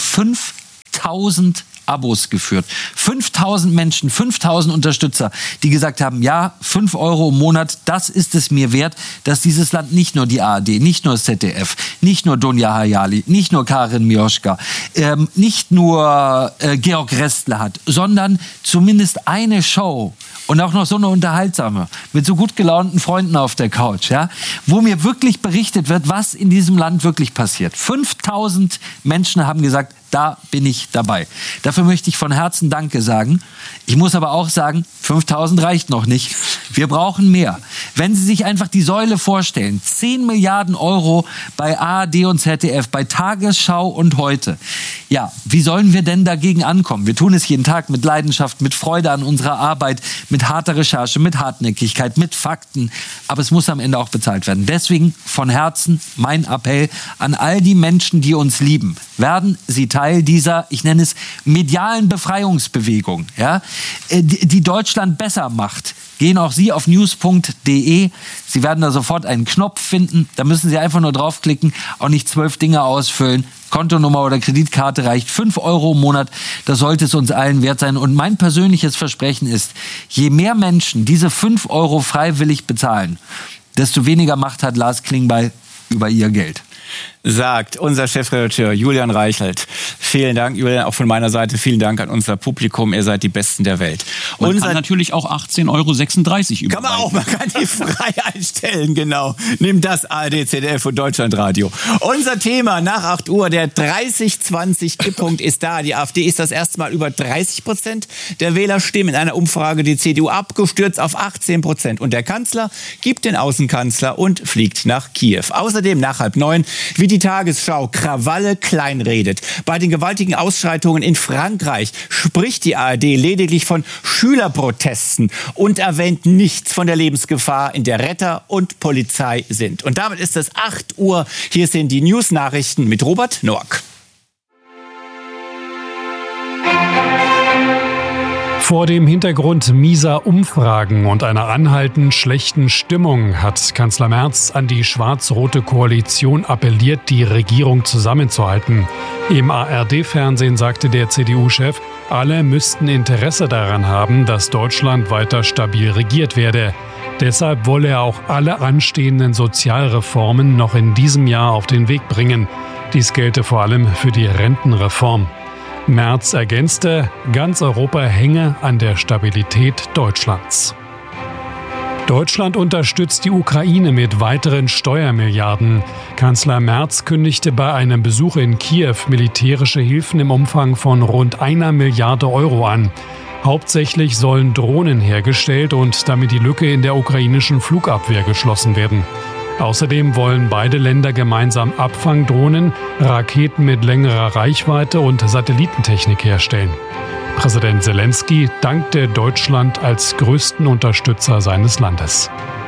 5.000 Abos geführt. 5.000 Menschen, 5.000 Unterstützer, die gesagt haben, ja, 5 Euro im Monat, das ist es mir wert, dass dieses Land nicht nur die ARD, nicht nur das ZDF, nicht nur Dunja Hayali, nicht nur Karin Mioschka, nicht nur Georg Restle hat, sondern zumindest eine Show und auch noch so eine unterhaltsame, mit so gut gelaunten Freunden auf der Couch, ja, wo mir wirklich berichtet wird, was in diesem Land wirklich passiert. 5.000 Menschen haben gesagt, da bin ich dabei. Dafür möchte ich von Herzen Danke sagen. Ich muss aber auch sagen, 5.000 reicht noch nicht. Wir brauchen mehr. Wenn Sie sich einfach die Säule vorstellen, 10 Milliarden Euro bei ARD und ZDF, bei Tagesschau und Heute. Ja, wie sollen wir denn dagegen ankommen? Wir tun es jeden Tag mit Leidenschaft, mit Freude an unserer Arbeit, mit harter Recherche, mit Hartnäckigkeit, mit Fakten. Aber es muss am Ende auch bezahlt werden. Deswegen von Herzen mein Appell an all die Menschen, die uns lieben. Werden Sie Teil dieser, ich nenne es, medialen Befreiungsbewegung, ja, die Deutschland besser macht. Gehen auch Sie auf news.de. Sie werden da sofort einen Knopf finden. Da müssen Sie einfach nur draufklicken, auch nicht 12 Dinge ausfüllen. Kontonummer oder Kreditkarte reicht. 5 Euro im Monat, das sollte es uns allen wert sein. Und mein persönliches Versprechen ist, je mehr Menschen diese 5 Euro freiwillig bezahlen, desto weniger Macht hat Lars Klingbeil über ihr Geld. Sagt unser Chefredakteur Julian Reichelt. Vielen Dank, Julian, auch von meiner Seite. Vielen Dank an unser Publikum. Ihr seid die Besten der Welt. Man kann natürlich auch 18,36 Euro überweisen. Kann man auch, man kann die frei einstellen, genau. Nimm das, ARD, ZDF und Deutschlandradio. Unser Thema nach 8 Uhr, der 30-20-Kipppunkt ist da. Die AfD ist das erste Mal über 30% der Wählerstimmen in einer Umfrage, die CDU abgestürzt auf 18%. Und der Kanzler gibt den Außenkanzler und fliegt nach Kiew. Außerdem nach 8:30, wie die Tagesschau Krawalle kleinredet. Bei den gewaltigen Ausschreitungen in Frankreich spricht die ARD lediglich von Schülerprotesten und erwähnt nichts von der Lebensgefahr, in der Retter und Polizei sind. Und damit ist es 8 Uhr. Hier sind die News-Nachrichten mit Robert Noack. Vor dem Hintergrund mieser Umfragen und einer anhaltend schlechten Stimmung hat Kanzler Merz an die schwarz-rote Koalition appelliert, die Regierung zusammenzuhalten. Im ARD-Fernsehen sagte der CDU-Chef, alle müssten Interesse daran haben, dass Deutschland weiter stabil regiert werde. Deshalb wolle er auch alle anstehenden Sozialreformen noch in diesem Jahr auf den Weg bringen. Dies gelte vor allem für die Rentenreform. Merz ergänzte, ganz Europa hänge an der Stabilität Deutschlands. Deutschland unterstützt die Ukraine mit weiteren Steuermilliarden. Kanzler Merz kündigte bei einem Besuch in Kiew militärische Hilfen im Umfang von rund 1 Milliarde Euro an. Hauptsächlich sollen Drohnen hergestellt und damit die Lücke in der ukrainischen Flugabwehr geschlossen werden. Außerdem wollen beide Länder gemeinsam Abfangdrohnen, Raketen mit längerer Reichweite und Satellitentechnik herstellen. Präsident Zelensky dankte Deutschland als größten Unterstützer seines Landes.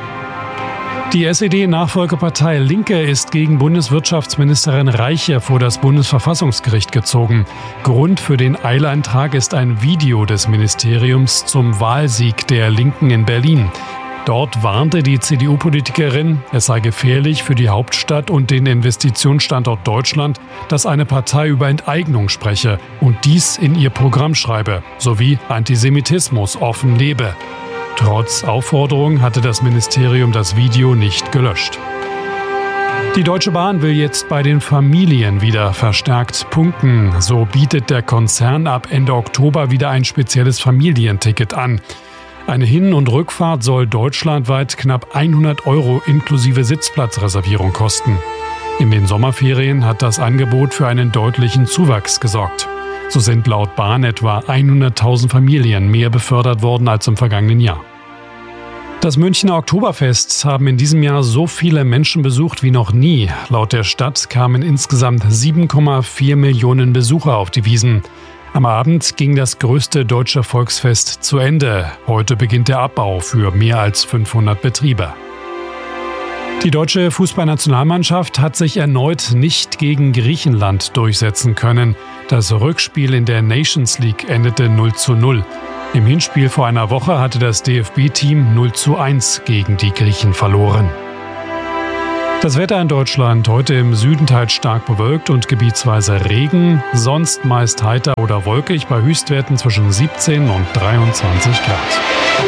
Die SED-Nachfolgepartei Linke ist gegen Bundeswirtschaftsministerin Reiche vor das Bundesverfassungsgericht gezogen. Grund für den Eilantrag ist ein Video des Ministeriums zum Wahlsieg der Linken in Berlin. Dort warnte die CDU-Politikerin, es sei gefährlich für die Hauptstadt und den Investitionsstandort Deutschland, dass eine Partei über Enteignung spreche und dies in ihr Programm schreibe, sowie Antisemitismus offen lebe. Trotz Aufforderung hatte das Ministerium das Video nicht gelöscht. Die Deutsche Bahn will jetzt bei den Familien wieder verstärkt punkten. So bietet der Konzern ab Ende Oktober wieder ein spezielles Familienticket an. Eine Hin- und Rückfahrt soll deutschlandweit knapp 100 Euro inklusive Sitzplatzreservierung kosten. In den Sommerferien hat das Angebot für einen deutlichen Zuwachs gesorgt. So sind laut Bahn etwa 100.000 Familien mehr befördert worden als im vergangenen Jahr. Das Münchner Oktoberfest haben in diesem Jahr so viele Menschen besucht wie noch nie. Laut der Stadt kamen insgesamt 7,4 Millionen Besucher auf die Wiesn. Am Abend ging das größte deutsche Volksfest zu Ende. Heute beginnt der Abbau für mehr als 500 Betriebe. Die deutsche Fußballnationalmannschaft hat sich erneut nicht gegen Griechenland durchsetzen können. Das Rückspiel in der Nations League endete 0:0. Im Hinspiel vor einer Woche hatte das DFB-Team 0:1 gegen die Griechen verloren. Das Wetter in Deutschland: heute im Süden teils stark bewölkt und gebietsweise Regen, sonst meist heiter oder wolkig bei Höchstwerten zwischen 17 und 23 Grad.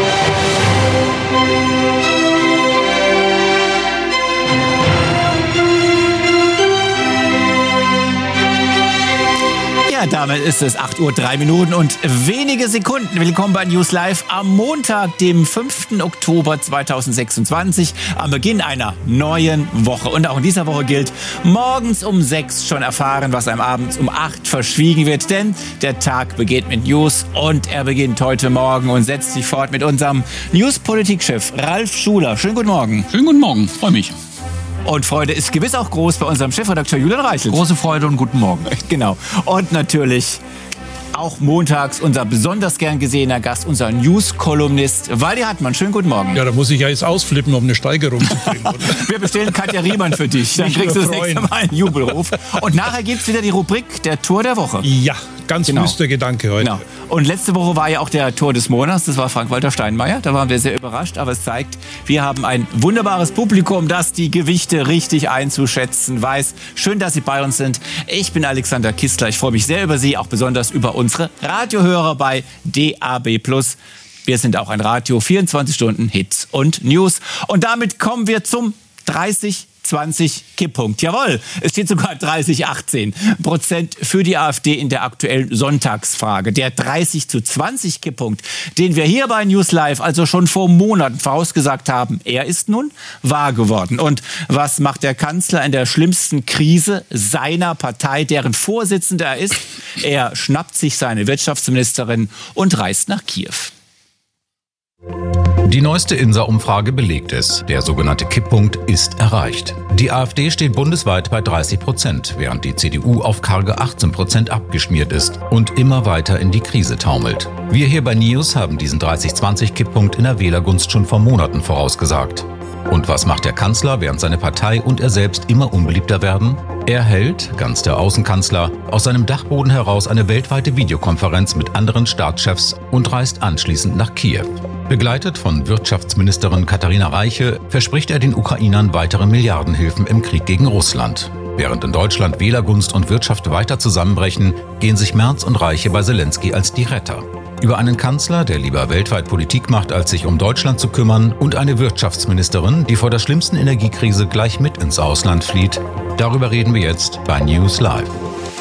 Ja, damit ist es 8:03 Uhr und wenige Sekunden. Willkommen bei News Live am Montag, dem 5. Oktober 2026, am Beginn einer neuen Woche. Und auch in dieser Woche gilt, morgens um 6 schon erfahren, was einem abends um 8 verschwiegen wird. Denn der Tag beginnt mit News und er beginnt heute Morgen und setzt sich fort mit unserem News-Politik-Chef Ralf Schuler. Schönen guten Morgen. Schönen guten Morgen, freue mich. Und Freude ist gewiss auch groß bei unserem Chefredakteur Julian Reichelt. Große Freude und guten Morgen. Genau. Und natürlich auch montags unser besonders gern gesehener Gast, unser News-Kolumnist Waldi Hartmann. Schönen guten Morgen. Ja, da muss ich ja jetzt ausflippen, um eine Steigerung zu kriegen. Wir bestellen Katja Riemann für dich. Dann kriegst du das nächste Mal einen Jubelruf. Und nachher gibt es wieder die Rubrik der Tor der Woche. Ja, ganz wüster Gedanke heute. Genau. Und letzte Woche war ja auch der Tor des Monats. Das war Frank-Walter Steinmeier. Da waren wir sehr überrascht. Aber es zeigt, wir haben ein wunderbares Publikum, das die Gewichte richtig einzuschätzen weiß. Schön, dass Sie bei uns sind. Ich bin Alexander Kistler. Ich freue mich sehr über Sie, auch besonders über unsere Radiohörer bei DAB+. Wir sind auch ein Radio, 24 Stunden Hits und News. Und damit kommen wir zum 30-20 Kipppunkt. Jawohl, es steht sogar 30-18% für die AfD in der aktuellen Sonntagsfrage. Der 30-20 Kipppunkt, den wir hier bei News Live also schon vor Monaten vorausgesagt haben, er ist nun wahr geworden. Und was macht der Kanzler in der schlimmsten Krise seiner Partei, deren Vorsitzender er ist? Er schnappt sich seine Wirtschaftsministerin und reist nach Kiew. Die neueste INSA-Umfrage belegt es. Der sogenannte Kipppunkt ist erreicht. Die AfD steht bundesweit bei 30%, während die CDU auf karge 18% abgeschmiert ist und immer weiter in die Krise taumelt. Wir hier bei News haben diesen 30-20-Kipppunkt in der Wählergunst schon vor Monaten vorausgesagt. Und was macht der Kanzler, während seine Partei und er selbst immer unbeliebter werden? Er hält, ganz der Außenkanzler, aus seinem Dachboden heraus eine weltweite Videokonferenz mit anderen Staatschefs und reist anschließend nach Kiew. Begleitet von Wirtschaftsministerin Katharina Reiche verspricht er den Ukrainern weitere Milliardenhilfen im Krieg gegen Russland. Während in Deutschland Wählergunst und Wirtschaft weiter zusammenbrechen, gehen sich Merz und Reiche bei Zelensky als die Retter. Über einen Kanzler, der lieber weltweit Politik macht, als sich um Deutschland zu kümmern, und eine Wirtschaftsministerin, die vor der schlimmsten Energiekrise gleich mit ins Ausland flieht. Darüber reden wir jetzt bei News Live.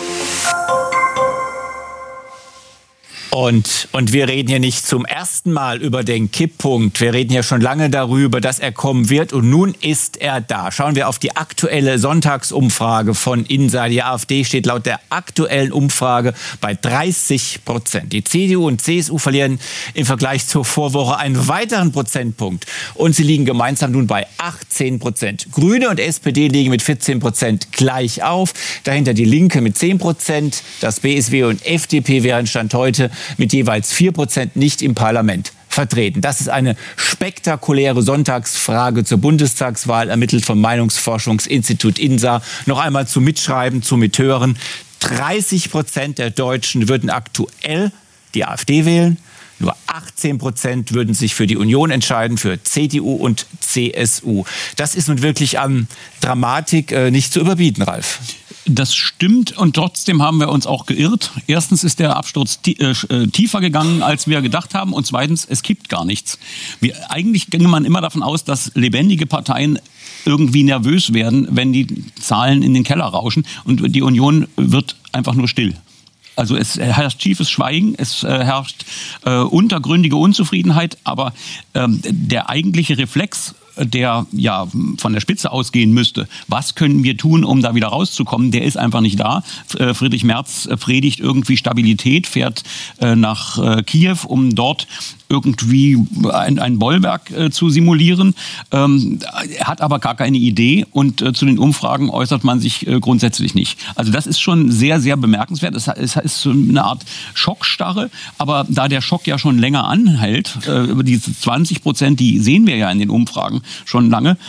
Und wir reden hier nicht zum ersten Mal über den Kipppunkt. Wir reden ja schon lange darüber, dass er kommen wird. Und nun ist er da. Schauen wir auf die aktuelle Sonntagsumfrage von INSA. Die AfD steht laut der aktuellen Umfrage bei 30%. Die CDU und CSU verlieren im Vergleich zur Vorwoche einen weiteren Prozentpunkt. Und sie liegen gemeinsam nun bei 18%. Grüne und SPD liegen mit 14% gleich auf. Dahinter die Linke mit 10%. Das BSW und FDP wären Stand heute mit jeweils 4% nicht im Parlament vertreten. Das ist eine spektakuläre Sonntagsfrage zur Bundestagswahl, ermittelt vom Meinungsforschungsinstitut INSA. Noch einmal zum Mitschreiben, zum Mithören. 30% der Deutschen würden aktuell die AfD wählen. Nur 18% würden sich für die Union entscheiden, für CDU und CSU. Das ist nun wirklich an Dramatik nicht zu überbieten, Ralf. Das stimmt und trotzdem haben wir uns auch geirrt. Erstens ist der Absturz tiefer gegangen, als wir gedacht haben. Und zweitens, es kippt gar nichts. Eigentlich ging man immer davon aus, dass lebendige Parteien irgendwie nervös werden, wenn die Zahlen in den Keller rauschen. Und die Union wird einfach nur still. Also es herrscht tiefes Schweigen, es herrscht untergründige Unzufriedenheit. Aber der eigentliche Reflex der ja von der Spitze ausgehen müsste, was können wir tun, um da wieder rauszukommen, der ist einfach nicht da. Friedrich Merz predigt irgendwie Stabilität, fährt nach Kiew, um dort irgendwie ein Bollwerk zu simulieren, hat aber gar keine Idee und zu den Umfragen äußert man sich grundsätzlich nicht. Also das ist schon sehr, sehr bemerkenswert. Es ist so eine Art Schockstarre, aber da der Schock ja schon länger anhält, diese 20%, die sehen wir ja in den Umfragen schon lange,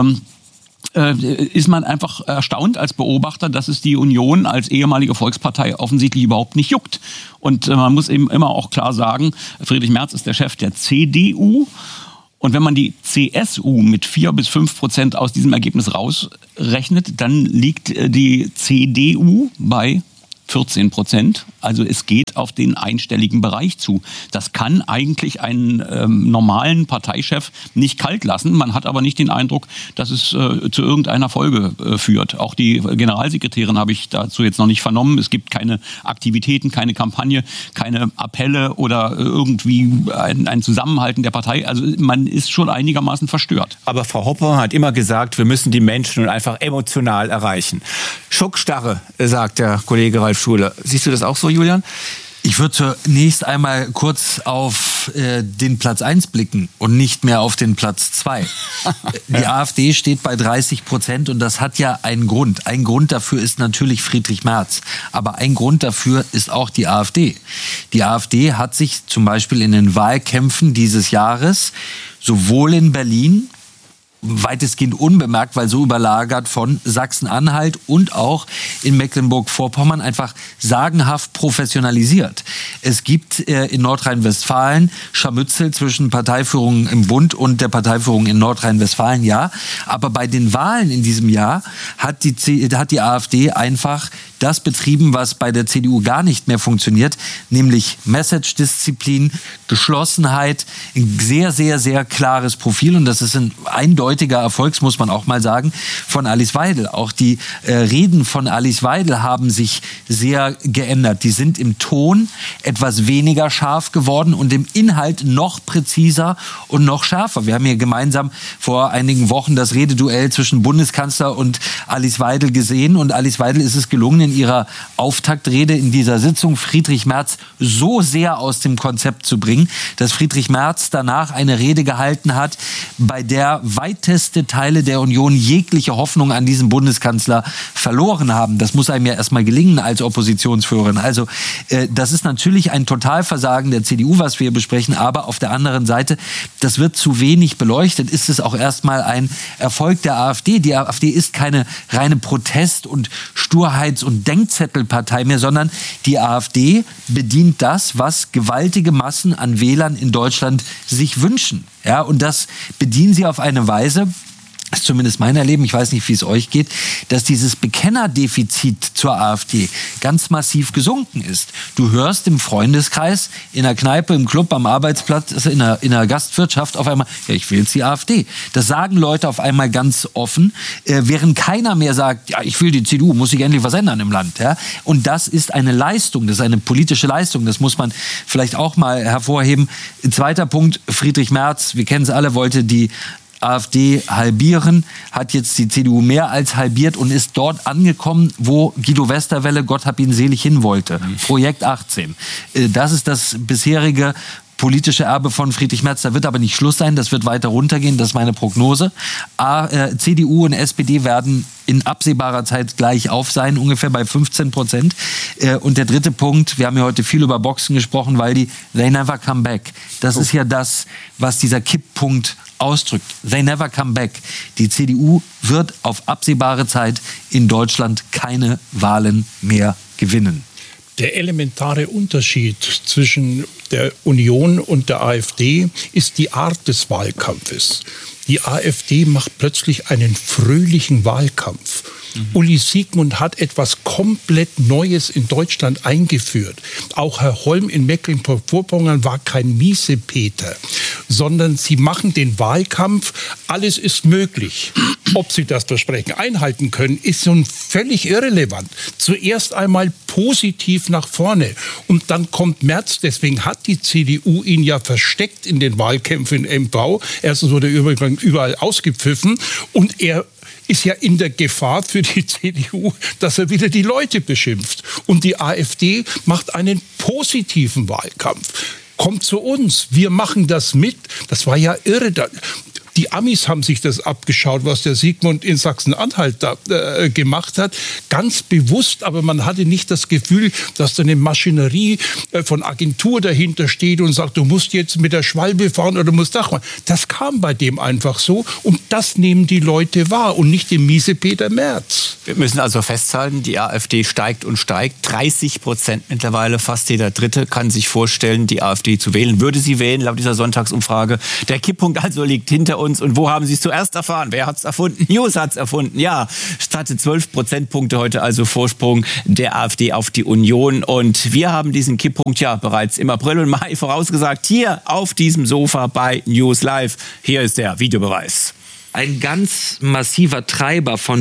ist man einfach erstaunt als Beobachter, dass es die Union als ehemalige Volkspartei offensichtlich überhaupt nicht juckt. Und man muss eben immer auch klar sagen, Friedrich Merz ist der Chef der CDU. Und wenn man die CSU mit 4-5% aus diesem Ergebnis rausrechnet, dann liegt die CDU bei 14%. Also es geht auf den einstelligen Bereich zu. Das kann eigentlich einen normalen Parteichef nicht kalt lassen. Man hat aber nicht den Eindruck, dass es zu irgendeiner Folge führt. Auch die Generalsekretärin habe ich dazu jetzt noch nicht vernommen. Es gibt keine Aktivitäten, keine Kampagne, keine Appelle oder irgendwie ein Zusammenhalten der Partei. Also man ist schon einigermaßen verstört. Aber Frau Hoppe hat immer gesagt, wir müssen die Menschen nun einfach emotional erreichen. Schockstarre, sagt der Kollege Ralf Schuler. Siehst du das auch so, Julian? Ich würde zunächst einmal kurz auf den Platz 1 blicken und nicht mehr auf den Platz 2. Die AfD steht bei 30% und das hat ja einen Grund. Ein Grund dafür ist natürlich Friedrich Merz. Aber ein Grund dafür ist auch die AfD. Die AfD hat sich zum Beispiel in den Wahlkämpfen dieses Jahres sowohl in Berlin weitestgehend unbemerkt, weil so überlagert von Sachsen-Anhalt und auch in Mecklenburg-Vorpommern einfach sagenhaft professionalisiert. Es gibt in Nordrhein-Westfalen Scharmützel zwischen Parteiführung im Bund und der Parteiführung in Nordrhein-Westfalen, ja. Aber bei den Wahlen in diesem Jahr hat die AfD einfach das betrieben, was bei der CDU gar nicht mehr funktioniert, nämlich Message-Disziplin, Geschlossenheit, ein sehr, sehr, sehr klares Profil und das ist ein eindeutiger Erfolg, muss man auch mal sagen, von Alice Weidel. Auch die Reden von Alice Weidel haben sich sehr geändert. Die sind im Ton etwas weniger scharf geworden und im Inhalt noch präziser und noch schärfer. Wir haben hier gemeinsam vor einigen Wochen das Rededuell zwischen Bundeskanzler und Alice Weidel gesehen und Alice Weidel ist es gelungen, in ihrer Auftaktrede in dieser Sitzung Friedrich Merz so sehr aus dem Konzept zu bringen, dass Friedrich Merz danach eine Rede gehalten hat, bei der weiteste Teile der Union jegliche Hoffnung an diesen Bundeskanzler verloren haben. Das muss einem ja erstmal gelingen als Oppositionsführerin. Also das ist natürlich ein Totalversagen der CDU, was wir hier besprechen, aber auf der anderen Seite, das wird zu wenig beleuchtet, ist es auch erstmal ein Erfolg der AfD. Die AfD ist keine reine Protest- und Sturheits- und Denkzettelpartei mehr, sondern die AfD bedient das, was gewaltige Massen an Wählern in Deutschland sich wünschen. Ja, und das bedienen sie auf eine Weise, das ist zumindest mein Erleben, ich weiß nicht, wie es euch geht, dass dieses Bekennerdefizit zur AfD ganz massiv gesunken ist. Du hörst im Freundeskreis, in der Kneipe, im Club, am Arbeitsplatz, in der Gastwirtschaft auf einmal, ja, ich will jetzt die AfD. Das sagen Leute auf einmal ganz offen, während keiner mehr sagt, ja, ich will die CDU, muss sich endlich was ändern im Land. Ja? Und das ist eine Leistung, das ist eine politische Leistung, das muss man vielleicht auch mal hervorheben. Zweiter Punkt, Friedrich Merz, wir kennen es alle, wollte die AfD halbieren, hat jetzt die CDU mehr als halbiert und ist dort angekommen, wo Guido Westerwelle, Gott hab ihn selig, hin wollte. Projekt 18. Das ist das bisherige politische Erbe von Friedrich Merz. Da wird aber nicht Schluss sein, das wird weiter runtergehen, das ist meine Prognose. CDU und SPD werden in absehbarer Zeit gleich auf sein, ungefähr bei 15%. Und der dritte Punkt, wir haben ja heute viel über Boxen gesprochen, weil they never come back. Das ist ja das, was dieser Kipppunkt ausdrückt. They never come back. Die CDU wird auf absehbare Zeit in Deutschland keine Wahlen mehr gewinnen. Der elementare Unterschied zwischen der Union und der AfD ist die Art des Wahlkampfes. Die AfD macht plötzlich einen fröhlichen Wahlkampf. Uli Siegmund hat etwas komplett Neues in Deutschland eingeführt. Auch Herr Holm in Mecklenburg-Vorpommern war kein Miesepeter, sondern sie machen den Wahlkampf, alles ist möglich. Ob sie das Versprechen einhalten können, ist nun völlig irrelevant. Zuerst einmal positiv nach vorne. Und dann kommt Merz, deswegen hat die CDU ihn ja versteckt in den Wahlkämpfen in MV. Erstens wurde er überall ausgepfiffen und er ist ja in der Gefahr für die CDU, dass er wieder die Leute beschimpft. Und die AfD macht einen positiven Wahlkampf. Kommt zu uns, wir machen das mit. Das war ja irre. Die Amis haben sich das abgeschaut, was der Sigmund in Sachsen-Anhalt da gemacht hat. Ganz bewusst, aber man hatte nicht das Gefühl, dass da eine Maschinerie von Agentur dahinter steht und sagt, du musst jetzt mit der Schwalbe fahren oder du musst das machen. Das kam bei dem einfach so und das nehmen die Leute wahr und nicht den Miesepeter Merz. Wir müssen also festhalten, die AfD steigt und steigt. 30% mittlerweile, fast jeder Dritte kann sich vorstellen, die AfD zu wählen. Würde sie wählen, laut dieser Sonntagsumfrage. Der Kipppunkt also liegt hinter uns. Und wo haben Sie es zuerst erfahren? Wer hat es erfunden? News hat es erfunden. Ja, hatte 12 Prozentpunkte heute also Vorsprung der AfD auf die Union. Und wir haben diesen Kipppunkt ja bereits im April und Mai vorausgesagt. Hier auf diesem Sofa bei News Live. Hier ist der Videobeweis. Ein ganz massiver Treiber von